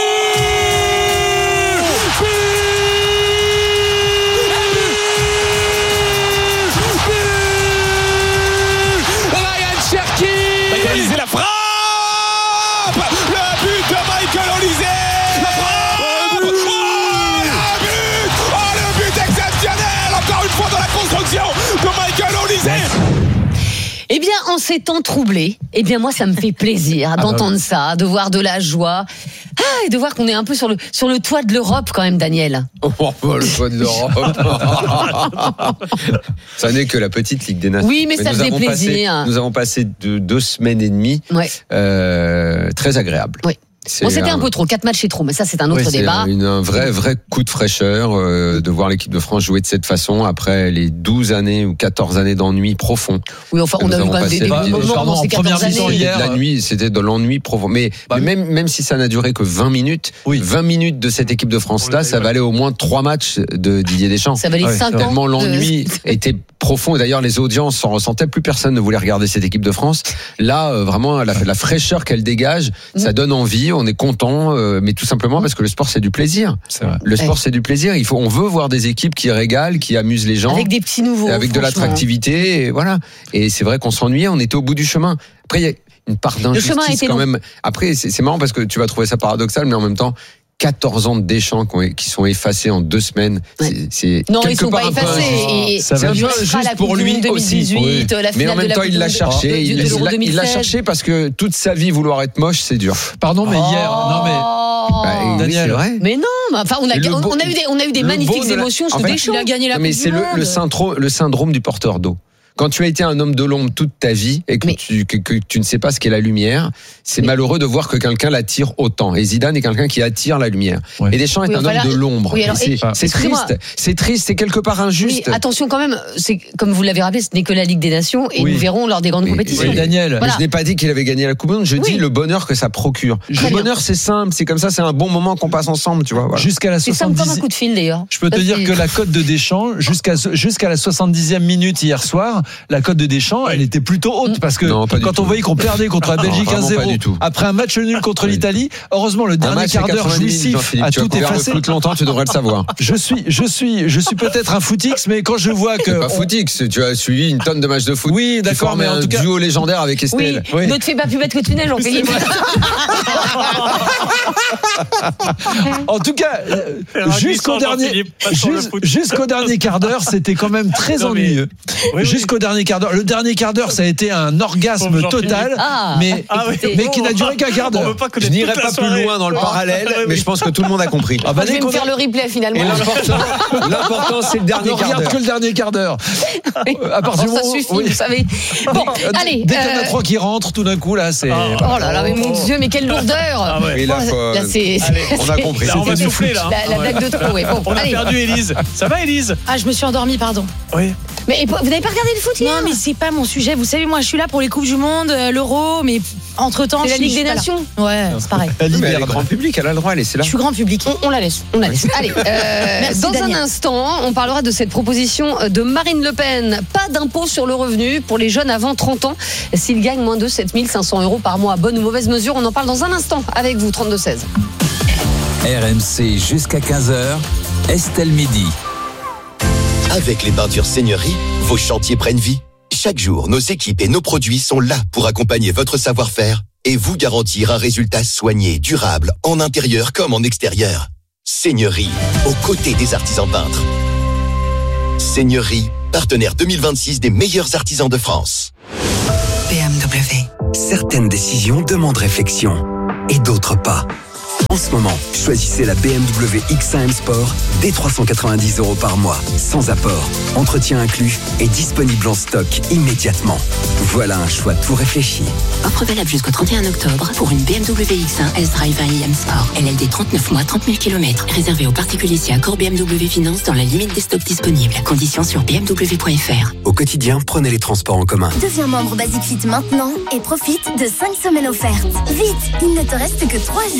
[SPEAKER 1] Ryan Cherki égaliser la frappe. Le but de Michael Olise. Dans la construction de Michael Olise.
[SPEAKER 2] Eh bien, en ces temps troublés, eh bien moi, ça me fait plaisir d'entendre ça, de voir de la joie, ah, et de voir qu'on est un peu sur le sur le toit de l'Europe quand même, Daniel.
[SPEAKER 17] Oh, le toit de l'Europe. Ça n'est que la petite Ligue des Nations.
[SPEAKER 2] Oui, mais, mais ça faisait plaisir.
[SPEAKER 17] Passé, nous avons passé de, deux semaines et demie
[SPEAKER 2] ouais.
[SPEAKER 17] euh, très agréables.
[SPEAKER 2] Oui. Bon, c'était un... un peu trop, quatre matchs c'est trop, mais ça c'est un autre
[SPEAKER 17] oui, c'est
[SPEAKER 2] débat.
[SPEAKER 17] C'est un, un vrai, vrai coup de fraîcheur euh, de voir l'équipe de France jouer de cette façon après les douze années ou quatorze années d'ennui profond.
[SPEAKER 2] Oui, enfin, on a eu des, des moments dans ces quatorze années.
[SPEAKER 17] Hier, la nuit, c'était de l'ennui profond. Mais, bah, mais même, même si ça n'a duré que vingt minutes, oui. vingt minutes de cette équipe de France-là, ça valait au moins trois matchs de Didier Deschamps.
[SPEAKER 2] Ça valait cinq ans.
[SPEAKER 17] Tellement l'ennui de... était profond. Et d'ailleurs, les audiences s'en ressentaient. Plus personne ne voulait regarder cette équipe de France. Là, euh, vraiment, la, la fraîcheur qu'elle dégage, mmh. ça donne envie. On est content. Mais tout simplement parce que le sport c'est du plaisir.
[SPEAKER 11] C'est vrai.
[SPEAKER 17] Le sport
[SPEAKER 2] ouais.
[SPEAKER 17] c'est du plaisir. Il faut, on veut voir des équipes qui régalent, qui amusent les gens,
[SPEAKER 2] avec des petits nouveaux,
[SPEAKER 17] avec de l'attractivité. Et voilà. Et c'est vrai qu'on s'ennuyait. On était au bout du chemin. Après il y a une part d'injustice quand même. Après c'est, c'est marrant parce que tu vas trouver ça paradoxal, mais en même temps. quatorze ans de Deschamps qui sont effacés en deux semaines.
[SPEAKER 2] Ouais.
[SPEAKER 17] C'est, c'est
[SPEAKER 2] non,
[SPEAKER 17] quelque
[SPEAKER 2] ils sont
[SPEAKER 17] part
[SPEAKER 2] pas effacés. Et
[SPEAKER 17] c'est un peu juste pour lui aussi. Oui. Mais en même temps, il l'a cherché. De, de, il, il, il l'a cherché parce que toute sa vie vouloir être moche, c'est dur.
[SPEAKER 11] Pardon, mais
[SPEAKER 2] oh.
[SPEAKER 11] hier, non mais.
[SPEAKER 17] Bah,
[SPEAKER 11] Daniel,
[SPEAKER 17] oui,
[SPEAKER 2] mais non, enfin on a, on,
[SPEAKER 17] beau,
[SPEAKER 2] on a eu des, on a eu des magnifiques
[SPEAKER 17] la,
[SPEAKER 2] émotions sur
[SPEAKER 17] en fait,
[SPEAKER 2] Deschamps. Il a gagné la Coupe
[SPEAKER 17] mais
[SPEAKER 2] du
[SPEAKER 17] c'est
[SPEAKER 2] monde.
[SPEAKER 17] le, le, syndrome, le syndrome du porteur d'eau. Quand tu as été un homme de l'ombre toute ta vie et que, mais... tu, que, que tu ne sais pas ce qu'est la lumière, c'est mais... malheureux de voir que quelqu'un l'attire autant. Et Zidane est quelqu'un qui attire la lumière. Ouais. Et Deschamps est oui, un voilà. homme de l'ombre. Oui, alors, c'est, c'est triste. C'est triste. C'est quelque part injuste.
[SPEAKER 2] Oui, attention quand même. C'est comme vous l'avez rappelé, ce n'est que la Ligue des Nations et oui. nous verrons lors des grandes
[SPEAKER 17] oui,
[SPEAKER 2] compétitions.
[SPEAKER 17] Oui, Daniel, voilà. Je n'ai pas dit qu'il avait gagné la Coupe du Monde. Je oui. dis le bonheur que ça procure. Très le bonheur, bien. C'est simple. C'est comme ça. C'est un bon moment qu'on passe ensemble. Tu vois. Voilà.
[SPEAKER 11] Jusqu'à la
[SPEAKER 2] soixante-dixième. C'est comme un coup de fil d'ailleurs.
[SPEAKER 11] Je peux te dire que la cote de Deschamps, jusqu'à jusqu'à la soixante-dixième minute hier soir, la cote de Deschamps, elle était plutôt haute parce que non, quand on voyait qu'on perdait contre la Belgique un zéro après un match nul contre l'Italie, heureusement le dernier quart d'heure jouissif a tout effacé.
[SPEAKER 17] Plus longtemps, tu devrais le savoir.
[SPEAKER 11] Je suis, je suis, je suis peut-être un footix, mais quand je vois que
[SPEAKER 17] c'est pas footix, tu as suivi une tonne de matchs de foot.
[SPEAKER 11] Oui, d'accord, mais en tout cas,
[SPEAKER 17] un duo légendaire avec Estelle.
[SPEAKER 2] Oui, oui. Ne te fais pas plus bête que tu n'es, Jean-Philippe.
[SPEAKER 11] En tout cas, jusqu'au dernier, jusqu'au dernier quart d'heure, c'était quand même très ennuyeux. Jusqu'au jusqu'au dernier quart d'heure. Le dernier quart d'heure, ça a été un orgasme total,
[SPEAKER 2] Ah,
[SPEAKER 11] mais,
[SPEAKER 2] ah oui.
[SPEAKER 11] mais qui n'a duré qu'un quart d'heure.
[SPEAKER 17] Je n'irai pas plus loin dans le parallèle, mais je pense que tout le monde a compris.
[SPEAKER 11] Ah bah,
[SPEAKER 2] Je vais
[SPEAKER 11] dès
[SPEAKER 2] me
[SPEAKER 11] qu'on
[SPEAKER 2] faire
[SPEAKER 11] a-
[SPEAKER 2] le replay finalement.
[SPEAKER 17] Et l'important, l'important, c'est le dernier
[SPEAKER 11] on
[SPEAKER 17] quart
[SPEAKER 11] regarde
[SPEAKER 17] d'heure.
[SPEAKER 11] que le dernier quart d'heure. À partir du
[SPEAKER 2] Ça
[SPEAKER 11] moment-
[SPEAKER 2] suffit,
[SPEAKER 11] oui.
[SPEAKER 2] vous savez. Bon,
[SPEAKER 11] Dès-
[SPEAKER 2] allez.
[SPEAKER 11] Dès qu'il y en a
[SPEAKER 2] euh,
[SPEAKER 11] trois qui rentrent, tout d'un coup, là, c'est.
[SPEAKER 2] Oh là là, mais mon Dieu, mais quelle lourdeur.
[SPEAKER 13] Ah ouais.
[SPEAKER 17] Et là, faut-
[SPEAKER 2] Là, c'est.
[SPEAKER 17] Allez, on a
[SPEAKER 2] c'est-
[SPEAKER 17] compris.
[SPEAKER 13] Là, on va
[SPEAKER 2] c'est-
[SPEAKER 13] souffler, là.
[SPEAKER 2] La, la
[SPEAKER 13] Ouais.
[SPEAKER 2] blague de trop, ouais. Bon,
[SPEAKER 13] On a
[SPEAKER 2] allez.
[SPEAKER 13] perdu Élise. Ça va, Élise?
[SPEAKER 16] Ah, je me suis endormie, pardon.
[SPEAKER 13] Oui.
[SPEAKER 2] Mais vous n'avez pas regardé le foot hier?
[SPEAKER 16] Non, mais c'est pas mon sujet. Vous savez, moi, je suis là pour les Coupes du Monde, euh, l'Euro, mais entre-temps.
[SPEAKER 2] C'est la
[SPEAKER 16] je suis-
[SPEAKER 2] Ligue
[SPEAKER 16] je suis
[SPEAKER 2] des
[SPEAKER 16] pas là.
[SPEAKER 2] Nations.
[SPEAKER 16] Ouais, c'est pareil.
[SPEAKER 11] Elle
[SPEAKER 17] Mais elle est
[SPEAKER 11] hiberne.
[SPEAKER 17] grand public, elle a le droit, laissez-la.
[SPEAKER 16] Je suis grand public.
[SPEAKER 2] On, on la laisse, on la laisse. Allez, euh,
[SPEAKER 16] Merci,
[SPEAKER 2] dans
[SPEAKER 16] Daniel.
[SPEAKER 2] un instant, on parlera de cette proposition de Marine Le Pen. Pas d'impôt sur le revenu pour les jeunes avant trente ans s'ils gagnent moins de sept mille cinq cents euros par mois. Bonne ou mauvaise mesure, on en parle dans un instant avec vous, trente-deux seize.
[SPEAKER 15] R M C jusqu'à quinze heures, Estelle Midi.
[SPEAKER 7] Avec les peintures Seigneurie, vos chantiers prennent vie. Chaque jour, nos équipes et nos produits sont là pour accompagner votre savoir-faire et vous garantir un résultat soigné, durable, en intérieur comme en extérieur. Seigneurie, aux côtés des artisans peintres. Seigneurie, partenaire deux mille vingt-six des meilleurs artisans de France.
[SPEAKER 9] B M W. Certaines décisions demandent réflexion et d'autres pas. En ce moment, choisissez la B M W X cinq M Sport dès trois cent quatre-vingt-dix euros par mois, sans apport, entretien inclus et disponible en stock immédiatement. Voilà un choix tout réfléchi.
[SPEAKER 24] Offre valable jusqu'au trente et un octobre pour une B M W X un S-Drive un I M Sport. L L D trente-neuf mois, trente mille kilomètres. Réservé aux particuliers si accord B M W Finance dans la limite des stocks disponibles. Conditions sur b m w point f r.
[SPEAKER 9] Au quotidien, prenez les transports en commun.
[SPEAKER 21] Deviens membre Basic Fit maintenant et profite de cinq semaines offertes. Vite, il ne te reste que trois jours.